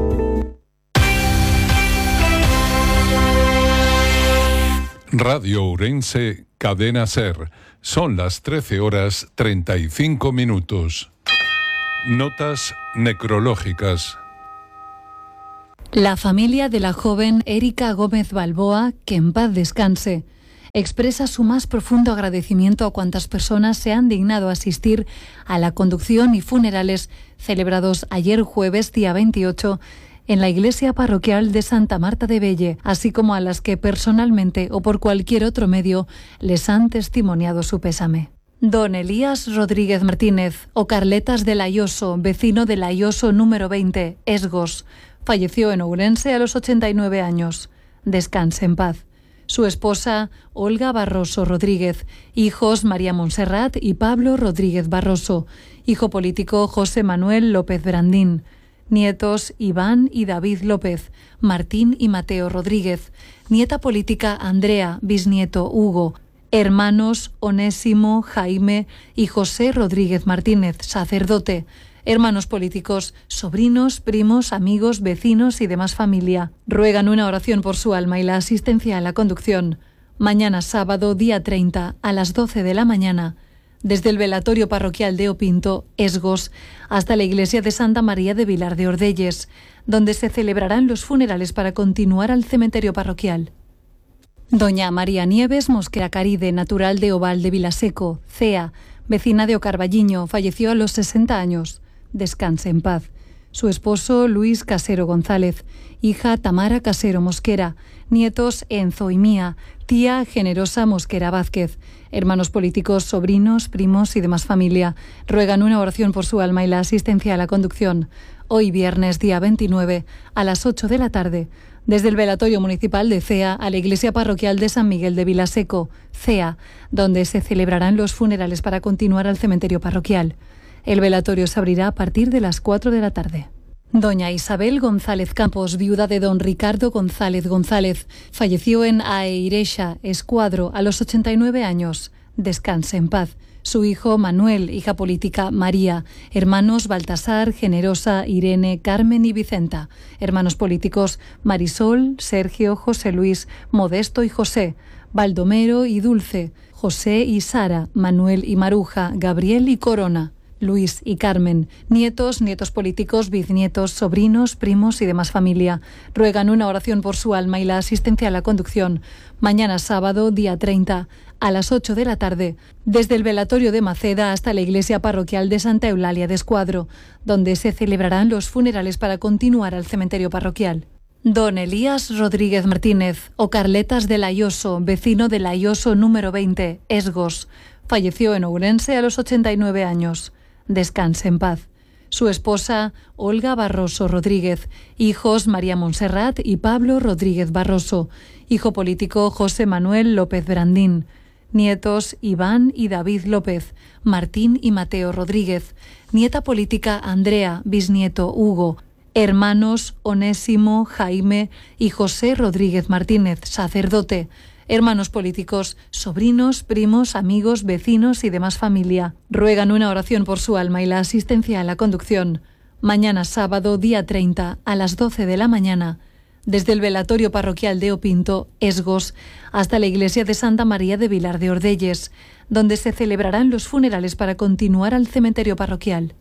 Radio Ourense, Cadena Ser. Son las trece horas treinta y cinco minutos. Notas necrológicas. La familia de la joven Erika Gómez Balboa, que en paz descanse, expresa su más profundo agradecimiento a cuantas personas se han dignado asistir a la conducción y funerales celebrados ayer jueves día veintiocho en la iglesia parroquial de Santa Marta de Belle, así como a las que personalmente o por cualquier otro medio les han testimoniado su pésame. Don Elías Rodríguez Martínez, o Carletas de Laioso, vecino de Laioso número veinte, Esgos, falleció en Ourense a los ochenta y nueve años. Descanse en paz. Su esposa, Olga Barroso Rodríguez, hijos María Montserrat y Pablo Rodríguez Barroso, hijo político José Manuel López Brandín, nietos Iván y David López, Martín y Mateo Rodríguez, nieta política Andrea, bisnieto Hugo, hermanos Onésimo, Jaime y José Rodríguez Martínez, sacerdote, hermanos políticos, sobrinos, primos, amigos, vecinos y demás familia. Ruegan una oración por su alma y la asistencia a la conducción. Mañana sábado, día treinta, a las doce de la mañana, desde el velatorio parroquial de Opinto, Esgos, hasta la iglesia de Santa María de Vilar de Ordelles, donde se celebrarán los funerales para continuar al cementerio parroquial. Doña María Nieves Mosquera Caride, natural de Oval de Vilaseco, Cea, vecina de Ocarballiño, falleció a los sesenta años. Descanse en paz. Su esposo Luis Casero González, hija Tamara Casero Mosquera, nietos Enzo y Mía, tía Generosa Mosquera Vázquez, hermanos políticos, sobrinos, primos y demás familia. Ruegan una oración por su alma y la asistencia a la conducción. Hoy viernes, día veintinueve, a las ocho de la tarde, desde el velatorio municipal de Cea a la iglesia parroquial de San Miguel de Vilaseco, Cea, donde se celebrarán los funerales para continuar al cementerio parroquial. El velatorio se abrirá a partir de las cuatro de la tarde. Doña Isabel González Campos, viuda de don Ricardo González González, falleció en Aeirexa, Escuadro, a los ochenta y nueve años. Descanse en paz. Su hijo Manuel, hija política María, hermanos Baltasar, Generosa, Irene, Carmen y Vicenta, hermanos políticos Marisol, Sergio, José Luis, Modesto y José, Baldomero y Dulce, José y Sara, Manuel y Maruja, Gabriel y Corona, Luis y Carmen, nietos, nietos políticos, bisnietos, sobrinos, primos y demás familia. Ruegan una oración por su alma y la asistencia a la conducción. Mañana sábado, día treinta, a las ocho de la tarde, desde el velatorio de Maceda hasta la iglesia parroquial de Santa Eulalia de Escuadro, donde se celebrarán los funerales para continuar al cementerio parroquial. Don Elías Rodríguez Martínez, o Carletas de Laioso, vecino de Laioso número veinte, Esgos, falleció en Ourense a los ochenta y nueve años. Descanse en paz. Su esposa, Olga Barroso Rodríguez, hijos María Montserrat y Pablo Rodríguez Barroso, hijo político José Manuel López Brandín, nietos Iván y David López, Martín y Mateo Rodríguez, nieta política Andrea, bisnieto Hugo, hermanos Onésimo, Jaime y José Rodríguez Martínez, sacerdote, hermanos políticos, sobrinos, primos, amigos, vecinos y demás familia. Ruegan una oración por su alma y la asistencia a la conducción. Mañana sábado, día treinta, a las doce de la mañana, desde el velatorio parroquial de Opinto, Esgos, hasta la iglesia de Santa María de Vilar de Ordelles, donde se celebrarán los funerales para continuar al cementerio parroquial.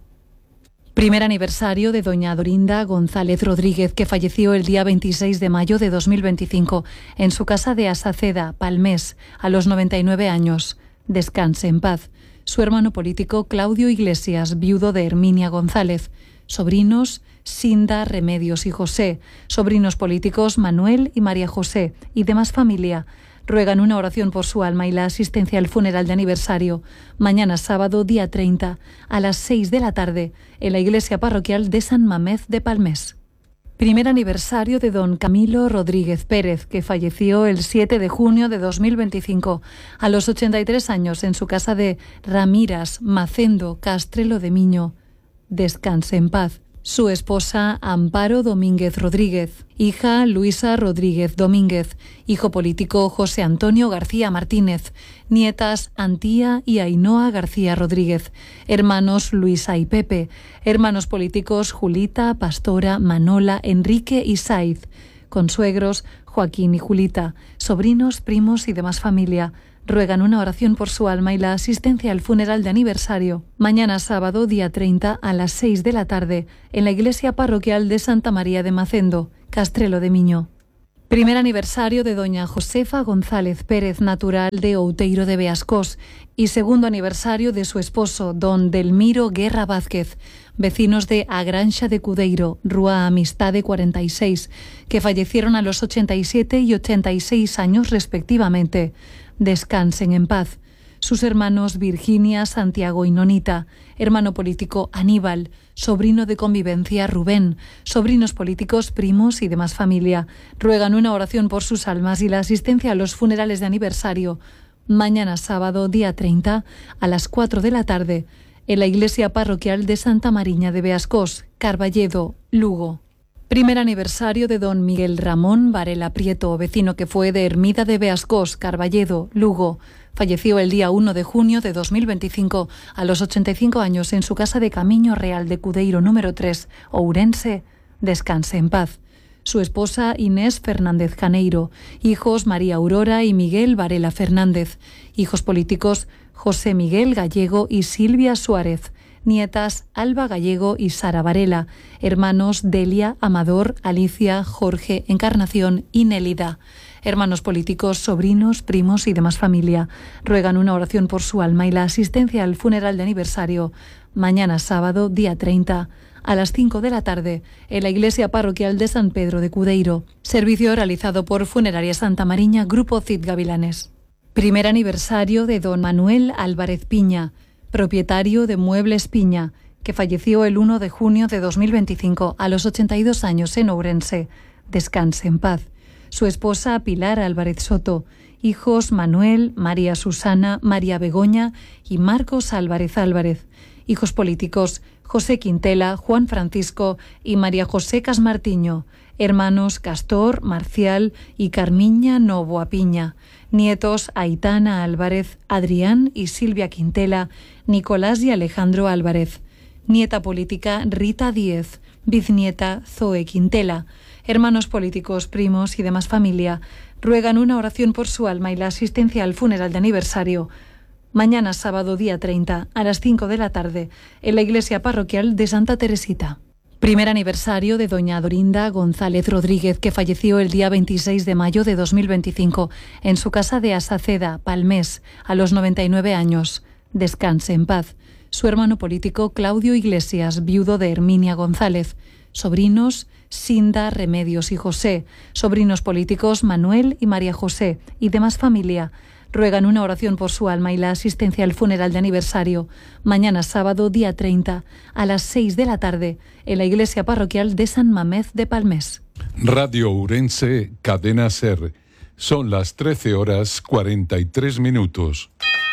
Primer aniversario de doña Dorinda González Rodríguez, que falleció el día veintiséis de mayo de dos mil veinticinco en su casa de Asaceda, Palmés, a los noventa y nueve años. Descanse en paz. Su hermano político Claudio Iglesias, viudo de Herminia González. Sobrinos Sinda, Remedios y José. Sobrinos políticos Manuel y María José y demás familia. Ruegan una oración por su alma y la asistencia al funeral de aniversario, mañana sábado, día treinta, a las seis de la tarde, en la iglesia parroquial de San Mamés de Palmés. Primer aniversario de don Camilo Rodríguez Pérez, que falleció el siete de junio de dos mil veinticinco, a los ochenta y tres años, en su casa de Ramiras, Macendo, Castrelo de Miño. Descanse en paz. Su esposa Amparo Domínguez Rodríguez, hija Luisa Rodríguez Domínguez, hijo político José Antonio García Martínez, nietas Antía y Ainhoa García Rodríguez, hermanos Luisa y Pepe, hermanos políticos Julita, Pastora, Manola, Enrique y Saiz, consuegros Joaquín y Julita, sobrinos, primos y demás familia. Ruegan una oración por su alma y la asistencia al funeral de aniversario, mañana sábado, día treinta, a las seis de la tarde, en la iglesia parroquial de Santa María de Macendo, Castrelo de Miño. Primer aniversario de doña Josefa González Pérez, natural de Outeiro de Beascós, y segundo aniversario de su esposo, don Delmiro Guerra Vázquez, vecinos de A Granxa de Cudeiro, Rúa Amistade cuarenta y seis, que fallecieron a los ochenta y siete y ochenta y seis años respectivamente. Descansen en paz. Sus hermanos Virginia, Santiago y Nonita, hermano político Aníbal, sobrino de convivencia Rubén, sobrinos políticos, primos y demás familia, ruegan una oración por sus almas y la asistencia a los funerales de aniversario, mañana sábado, día treinta, a las cuatro de la tarde, en la iglesia parroquial de Santa Mariña de Beascós, Carballedo, Lugo. Primer aniversario de don Miguel Ramón Varela Prieto, vecino que fue de Ermida de Beascós, Carballedo, Lugo. Falleció el día uno de junio de dos mil veinticinco, a los ochenta y cinco años, en su casa de Camiño Real de Cudeiro número tres, Ourense. Descanse en paz. Su esposa Inés Fernández Caneiro, hijos María Aurora y Miguel Varela Fernández, hijos políticos José Miguel Gallego y Silvia Suárez, nietas Alba Gallego y Sara Varela, hermanos Delia, Amador, Alicia, Jorge, Encarnación y Nélida, hermanos políticos, sobrinos, primos y demás familia. Ruegan una oración por su alma y la asistencia al funeral de aniversario, mañana sábado, día treinta, a las cinco de la tarde, en la iglesia parroquial de San Pedro de Cudeiro. Servicio realizado por Funeraria Santa Mariña, Grupo Cid Gavilanes. Primer aniversario de don Manuel Álvarez Piña, propietario de Muebles Piña, que falleció el uno de junio de dos mil veinticinco a los ochenta y dos años en Ourense. Descanse en paz. Su esposa Pilar Álvarez Soto, hijos Manuel, María Susana, María Begoña y Marcos Álvarez Álvarez, hijos políticos José Quintela, Juan Francisco y María José Casmartiño, hermanos Castor, Marcial y Carmiña Novoa Piña, nietos Aitana Álvarez, Adrián y Silvia Quintela, Nicolás y Alejandro Álvarez, nieta política Rita Díez, bisnieta Zoe Quintela, hermanos políticos, primos y demás familia, ruegan una oración por su alma y la asistencia al funeral de aniversario, mañana sábado día treinta, a las cinco de la tarde, en la iglesia parroquial de Santa Teresita. Primer aniversario de doña Dorinda González Rodríguez, que falleció el día veintiséis de mayo de dos mil veinticinco en su casa de Asaceda, Palmés, a los noventa y nueve años. Descanse en paz. Su hermano político Claudio Iglesias, viudo de Herminia González. Sobrinos Sinda, Remedios y José. Sobrinos políticos Manuel y María José y demás familia. Ruegan una oración por su alma y la asistencia al funeral de aniversario, mañana sábado, día treinta, a las seis de la tarde, en la iglesia parroquial de San Mamés de Palmés. Radio Ourense, Cadena SER. Son las trece horas cuarenta y tres minutos.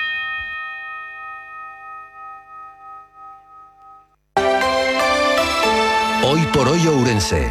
Hoy por hoy Ourense.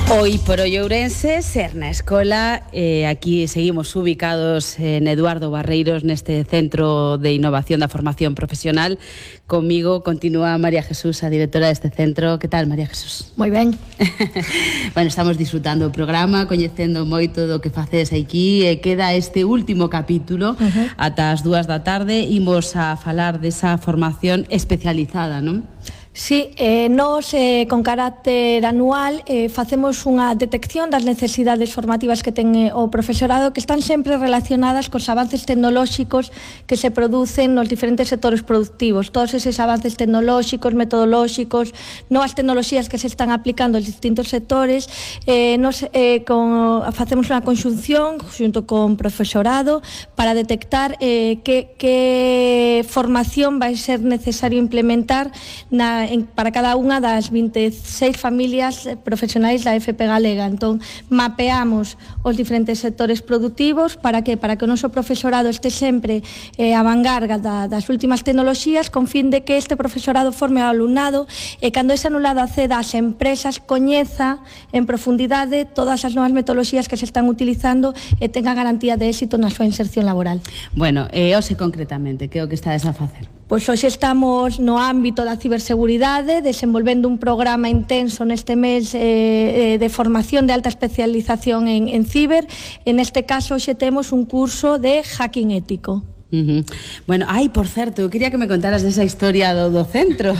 Hoy por hoy Ourense, Serna Escola, eh, aquí seguimos ubicados en Eduardo Barreiros neste Centro de Innovación da Formación Profesional. Comigo continúa María Jesús, a directora deste centro. Que tal, María Jesús? Moi ben. Bueno, estamos disfrutando o programa, coñecendo moito do que facedes aquí, e queda este último capítulo, uh-huh. ata as dúas da tarde, imos a falar desa formación especializada, non? Sí, eh, nos eh, con carácter anual eh, facemos unha detección das necesidades formativas que ten eh, o profesorado, que están sempre relacionadas cos avances tecnolóxicos que se producen nos diferentes sectores productivos. Todos eses avances tecnolóxicos, metodolóxicos, novas tecnoloxías que se están aplicando en distintos sectores, eh, nos eh, con, facemos unha conxunción xunto con profesorado para detectar eh, que, que formación vai ser necesario implementar na En, para cada unha das vinte e seis familias profesionais da F P Galega. Entón, mapeamos os diferentes sectores productivos para que para que o noso profesorado este sempre eh, a vanguarda da, das últimas tecnoloxías, con fin de que este profesorado forme ao alumnado e cando ese alumnado acceda ás empresas coñeza en profundidade todas as novas metodoloxías que se están utilizando e tenga garantía de éxito na súa inserción laboral. Bueno, e eh, hoxe concretamente, que é o que estades a facer? Pois hoxe estamos no ámbito da ciberseguridade, desenvolvendo un programa intenso neste mes eh, de formación de alta especialización en, en ciber. En este caso, hoxe temos un curso de hacking ético. Uh-huh. Bueno, ai, por certo, eu quería que me contaras desa historia do, do centro.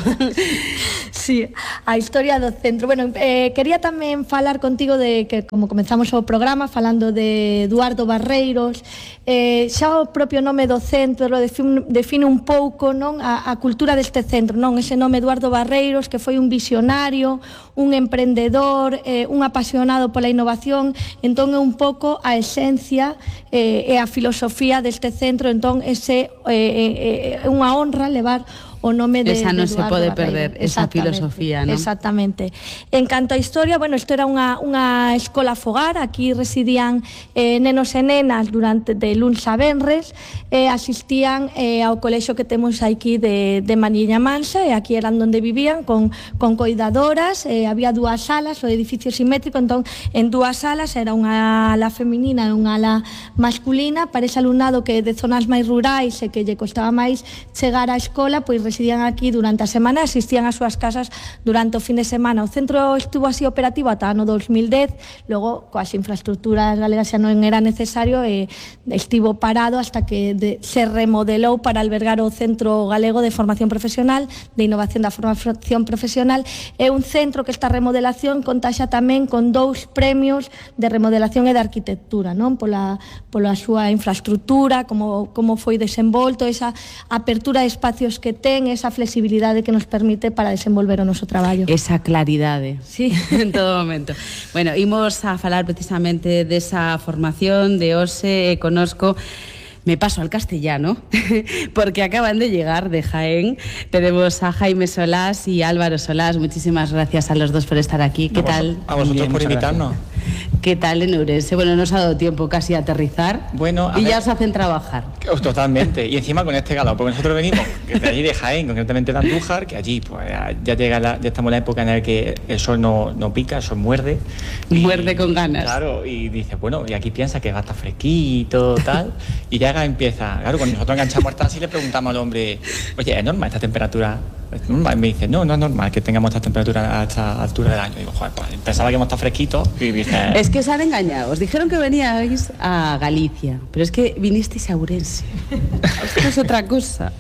Sí, a historia do centro. Bueno, eh, quería tamén falar contigo de que, como comenzamos o programa, falando de Eduardo Barreiros, eh, xa o propio nome do centro define, define un pouco, non, a, a cultura deste centro, non? Ese nome Eduardo Barreiros, que foi un visionario, un emprendedor, eh, un apasionado pola innovación. Entón é un pouco a esencia eh, e a filosofía deste centro. Entón ese é eh, eh, unha honra levar o nome de, esa non de se pode Barreiro. perder, esa filosofía, non? Exactamente. En canto a historia, bueno, isto era unha, unha escola fogar, aquí residían eh, nenos e nenas durante de luns a venres, eh, asistían eh, ao colexo que temos aquí de, de Mariña Mansa, e aquí eran onde vivían, con, con coidadoras, eh, había dúas salas, o edificio simétrico, entón, en dúas salas, era unha ala feminina e unha ala masculina. Para ese alumnado que de zonas máis rurais e que lle costaba máis chegar á escola, pois residían aquí durante a semana, asistían ás súas casas durante o fin de semana. O centro estuvo así operativo ata ano dos mil dez, logo coas infraestructuras galegas xa non era necesario e estivo parado hasta que de, se remodelou para albergar o Centro Galego de Formación Profesional, de Innovación da Formación Profesional. É un centro que esta remodelación conta xa tamén con dous premios de remodelación e de arquitectura, non? Pola, pola súa infraestructura, como, como foi desenvolto, esa apertura de espacios que ten, esa flexibilidade que nos permite para desenvolver o noso traballo. Esa claridade, sí, en todo momento. Bueno, imos a falar precisamente desa formación de hoxe e conosco. Me paso al castellano, porque acaban de llegar de Jaén. Tenemos a Jaime Solás y Álvaro Solás. Muchísimas gracias a los dos por estar aquí. ¿Qué a tal? A vosotros Bien, por invitarnos. ¿Qué tal en Ourense? Bueno, nos ha dado tiempo casi a aterrizar. Bueno, a y ver, ya os hacen trabajar. Totalmente. Y encima con este calor, porque nosotros venimos de allí de Jaén, concretamente de Andújar, que allí pues ya llega la, ya estamos en la época en la que el sol no, no pica, el sol muerde. Y, muerde con ganas. Claro, y dice, bueno, y aquí piensa que va a estar fresquito, tal, y ya empieza. Claro, cuando nosotros enganchamos hasta así le preguntamos al hombre, oye, ¿es normal esta temperatura? ¿Es normal? Y me dice, no, no es normal que tengamos esta temperatura a esta altura del año. Y digo, joder, pues pensaba que hemos estado fresquitos. Y dice, es que os han engañado. Os dijeron que veníais a Galicia, pero es que vinisteis a Ourense. Esto es otra cosa.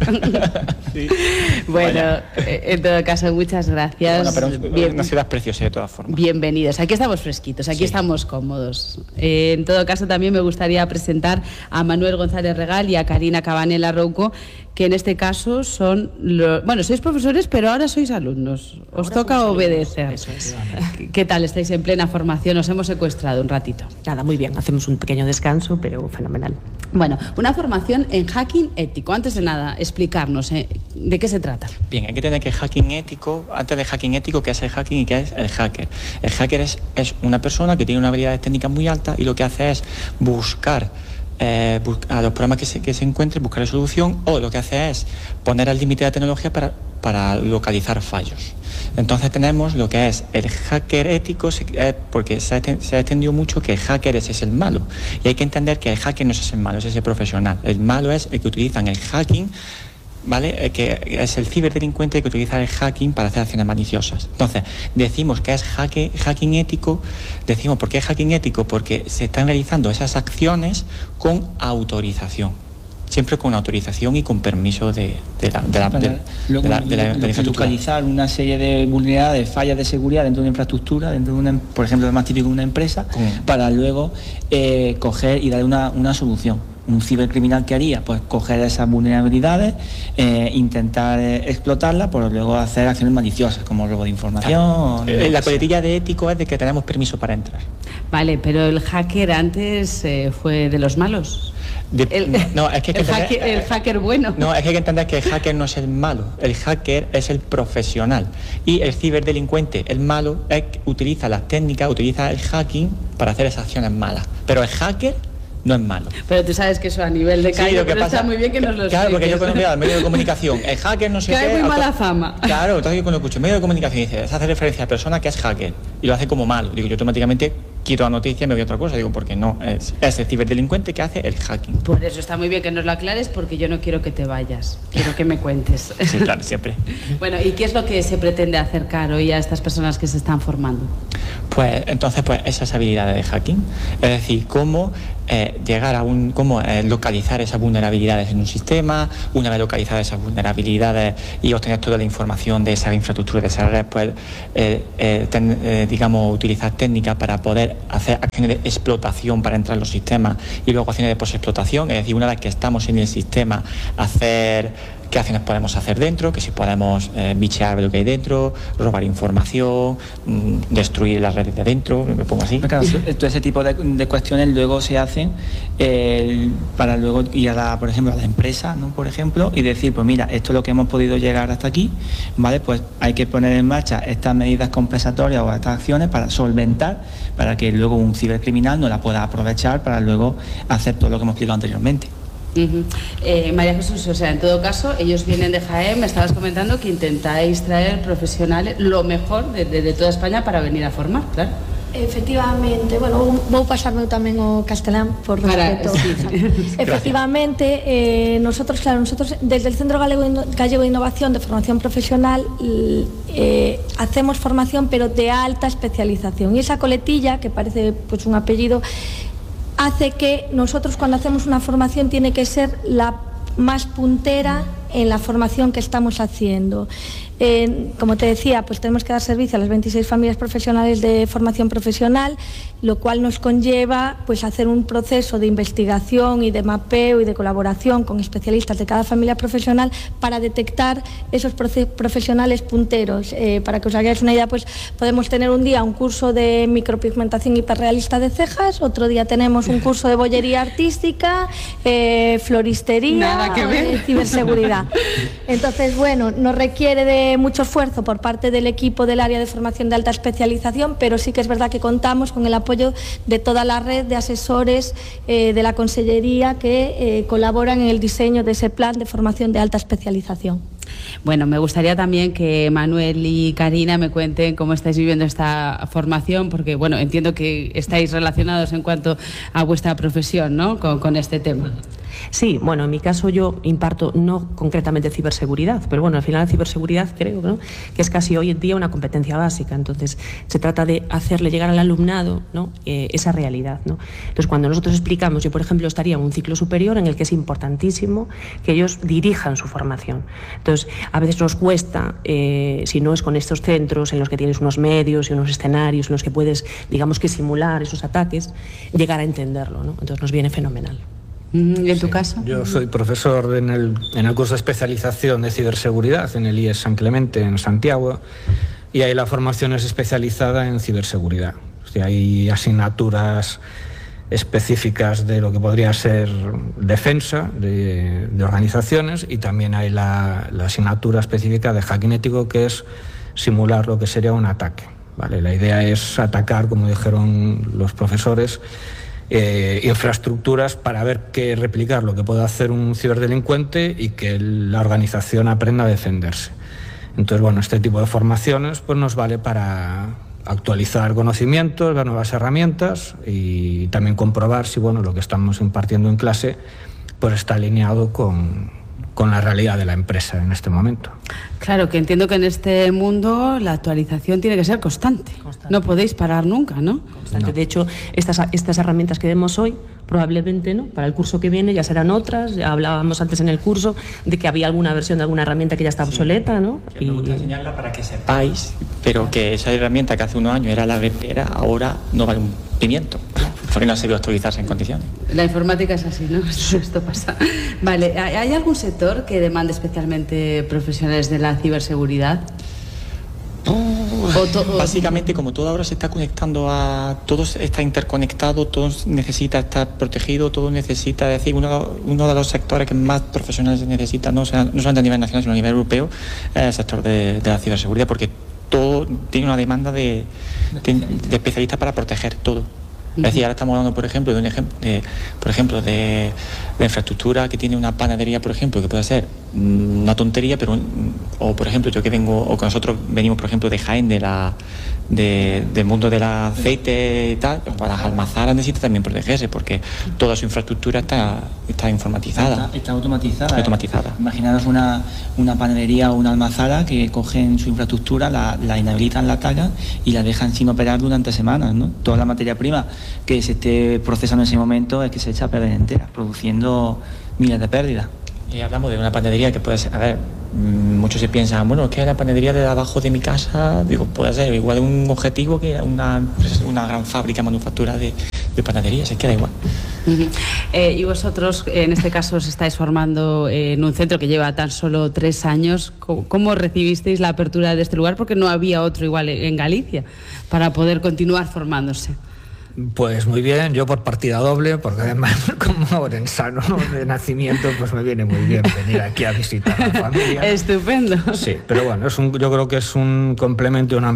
Sí. Bueno, eh, en todo caso, muchas gracias. Bueno, pero Bien, una ciudad preciosa de todas formas. Bienvenidos. Aquí estamos fresquitos, aquí sí. Estamos cómodos. Eh, en todo caso, también me gustaría presentar a Manuel González Regal y a Karina Cabanela Rouco, que en este caso son, lo, bueno, sois profesores, pero ahora sois alumnos. Os ahora toca obedecer. Eso es. ¿Qué tal? Estáis en plena formación, os hemos secuestrado un ratito. Nada, muy bien, hacemos un pequeño descanso, pero fenomenal. Bueno, una formación en hacking ético. Antes de nada, explicarnos ¿eh? ¿de qué se trata? Bien, hay que tener que hacking ético, antes de hacking ético, ¿qué es el hacking y qué es el hacker? El hacker es, es una persona que tiene una habilidad técnica muy alta y lo que hace es buscar Eh, a los problemas que se, que se encuentren, buscar la solución, o lo que hace es poner al límite de la tecnología para, para localizar fallos. Entonces tenemos lo que es el hacker ético, porque se ha extendido mucho que el hacker ese es el malo. Y hay que entender que el hacker no es el malo, es ese profesional. El malo es el que utilizan el hacking, ¿vale? Que es el ciberdelincuente que utiliza el hacking para hacer acciones maliciosas. Entonces, decimos que es hacking, hacking ético, decimos ¿por qué es hacking ético? Porque se están realizando esas acciones con autorización. Siempre con autorización y con permiso de, de la, de la, de, Luego, de la, de la, de la infraestructura. Localizar una serie de vulnerabilidades, fallas de seguridad dentro de una infraestructura, dentro de una, por ejemplo, lo más típico de una empresa, mm. para luego eh, coger y darle una, una solución. Un cibercriminal, ¿qué haría? Pues coger esas vulnerabilidades, eh, intentar eh, explotarlas, por luego hacer acciones maliciosas, como robo de información. Claro. Eh, la coletilla de ético es de que tenemos permiso para entrar. Vale, pero el hacker antes eh, fue de los malos. De, el, no, es que, que el, entender, hacker, el hacker bueno. No, es que hay que entender que el hacker no es el malo, el hacker es el profesional. Y el ciberdelincuente, el malo, es que utiliza las técnicas, utiliza el hacking para hacer esas acciones malas. Pero el hacker no es malo. Pero tú sabes que eso a nivel de calle, sí, pero pasa, está muy bien que nos lo expliques. Claro, porque yo conozco al medio de comunicación, el hacker no sé que qué... hay muy mala fama. Claro, entonces yo cuando escucho medio de comunicación dice, se hace referencia a persona que es hacker, y lo hace como malo. Digo, yo automáticamente quito la noticia y me voy a otra cosa. Digo, porque no, es, es el ciberdelincuente que hace el hacking. Por eso está muy bien que nos lo aclares, porque yo no quiero que te vayas, quiero que me cuentes. Sí, claro, siempre. Bueno, ¿y qué es lo que se pretende acercar hoy a estas personas que se están formando? Pues entonces, pues esas habilidades de hacking, es decir, cómo eh, llegar a un, cómo eh, localizar esas vulnerabilidades en un sistema, una vez localizadas esas vulnerabilidades y obtener toda la información de esa infraestructura, de esa red, pues eh, eh, ten, eh, digamos, utilizar técnicas para poder hacer acciones de explotación para entrar en los sistemas y luego acciones de posexplotación, es decir, una vez que estamos en el sistema, hacer qué acciones podemos hacer dentro, que si podemos eh, bichear lo que hay dentro, robar información, mmm, destruir las redes de dentro, me pongo así. Claro, todo ese tipo de, de cuestiones luego se hacen eh, para luego ir a la, por ejemplo, a la empresa, ¿no? Por ejemplo, y decir, pues mira, esto es lo que hemos podido llegar hasta aquí, ¿vale? Pues hay que poner en marcha estas medidas compensatorias o estas acciones para solventar, para que luego un cibercriminal no la pueda aprovechar para luego hacer todo lo que hemos explicado anteriormente. Uh-huh. eh, María Jesús, o sea, en todo caso, ellos vienen de Jaén, me estabas comentando que intentáis traer profesionales lo mejor de, de, de toda España para venir a formar, claro. Efectivamente, bueno, vou pasarme tamén o castelán por respeto. Sí. Efectivamente, eh, nosotros, claro, nosotros desde el Centro Galego, Gallego de Innovación de Formación Profesional eh, hacemos formación pero de alta especialización, y esa coletilla, que parece pues un apellido, hace que nosotros cuando hacemos una formación tiene que ser la más puntera en la formación que estamos haciendo. Eh, como te decía, pues tenemos que dar servicio a las veintiséis familias profesionales de formación profesional, lo cual nos conlleva pues hacer un proceso de investigación y de mapeo y de colaboración con especialistas de cada familia profesional para detectar esos profesionales punteros. Eh, para que os hagáis una idea, pues podemos tener un día un curso de micropigmentación hiperrealista de cejas, otro día tenemos un curso de bollería artística, eh, floristería, eh, ciberseguridad. Entonces, bueno, nos requiere de mucho esfuerzo por parte del equipo del área de formación de alta especialización, pero sí que es verdad que contamos con el apoyo de toda la red de asesores eh, de la Consellería que eh, colaboran en el diseño de ese plan de formación de alta especialización. Bueno, me gustaría también que Manuel y Karina me cuenten cómo estáis viviendo esta formación, porque bueno, entiendo que estáis relacionados en cuanto a vuestra profesión, ¿no? Con, con este tema. Sí, bueno, en mi caso yo imparto no concretamente ciberseguridad, pero bueno, al final la ciberseguridad creo, ¿no?, que es casi hoy en día una competencia básica. Entonces se trata de hacerle llegar al alumnado, ¿no?, eh, esa realidad, ¿no? Entonces cuando nosotros explicamos, yo por ejemplo estaría en un ciclo superior en el que es importantísimo que ellos dirijan su formación. Entonces a veces nos cuesta, eh, si no es con estos centros en los que tienes unos medios y unos escenarios en los que puedes, digamos que simular esos ataques, llegar a entenderlo, ¿no? Entonces nos viene fenomenal. ¿Y en tu caso? Yo soy profesor en el, en el curso de especialización de ciberseguridad en el I E S San Clemente, en Santiago, y ahí la formación es especializada en ciberseguridad. O sea, hay asignaturas específicas de lo que podría ser defensa de, de organizaciones, y también hay la, la asignatura específica de hacking ético, que es simular lo que sería un ataque, ¿vale? La idea es atacar, como dijeron los profesores, Eh, infraestructuras para ver qué replicar lo que puede hacer un ciberdelincuente y que la organización aprenda a defenderse. Entonces, bueno, este tipo de formaciones pues nos vale para actualizar conocimientos, ver nuevas herramientas y también comprobar si, bueno, lo que estamos impartiendo en clase pues está alineado con, con la realidad de la empresa en este momento. Claro, que entiendo que en este mundo la actualización tiene que ser constante. constante. No podéis parar nunca, ¿no? Constante. No. De hecho, estas, estas herramientas que vemos hoy, probablemente, ¿no?, para el curso que viene ya serán otras. Ya hablábamos antes en el curso de que había alguna versión de alguna herramienta que ya está obsoleta, ¿no? Yo me gusta enseñarla para que sepáis, pero que esa herramienta que hace unos años era la repera, ahora no vale un pimiento, porque no ha sabido actualizarse en condiciones. La informática es así, ¿no? Esto pasa. Vale, ¿hay algún sector que demande especialmente profesionales de la ciberseguridad? Básicamente, como todo ahora se está conectando a... Todo está interconectado, todo necesita estar protegido, todo necesita... Es decir, uno, uno de los sectores que más profesionales se necesita, no, sea, no solamente a nivel nacional, sino a nivel europeo, es el sector de, de la ciberseguridad, porque todo tiene una demanda de, de, de especialistas para proteger todo. Es decir, ahora estamos hablando, por ejemplo, de un ejemplo, de, por ejemplo, de, de infraestructura que tiene una panadería, por ejemplo, que puede ser una tontería, pero o por ejemplo, yo que vengo, o que nosotros venimos, por ejemplo, de Jaén, de la de, del mundo del aceite y tal, para las almazaras necesita también protegerse, porque toda su infraestructura está, está informatizada. Está, está automatizada. Está automatizada. Eh. Imaginaros una, una panadería o una almazara que cogen su infraestructura, la, la inhabilitan, la atacan y la dejan sin operar durante semanas, ¿no? Toda la materia prima que se esté procesando en ese momento es que se echa a perder entera, produciendo miles de pérdidas. Y hablamos de una panadería que puede ser, a ver, muchos se piensan, bueno, es que la panadería de abajo de mi casa, digo, puede ser igual un objetivo que una, una gran fábrica manufactura de, de panadería, se queda igual. Uh-huh. eh, y vosotros, en este caso, os estáis formando en un centro que lleva tan solo tres años. ¿Cómo, cómo recibisteis la apertura de este lugar? Porque no había otro igual en Galicia para poder continuar formándose. Pues muy bien, yo por partida doble, porque además como orensano de nacimiento, pues me viene muy bien venir aquí a visitar a la familia. Estupendo. Sí, pero bueno, es un, yo creo que es un complemento y una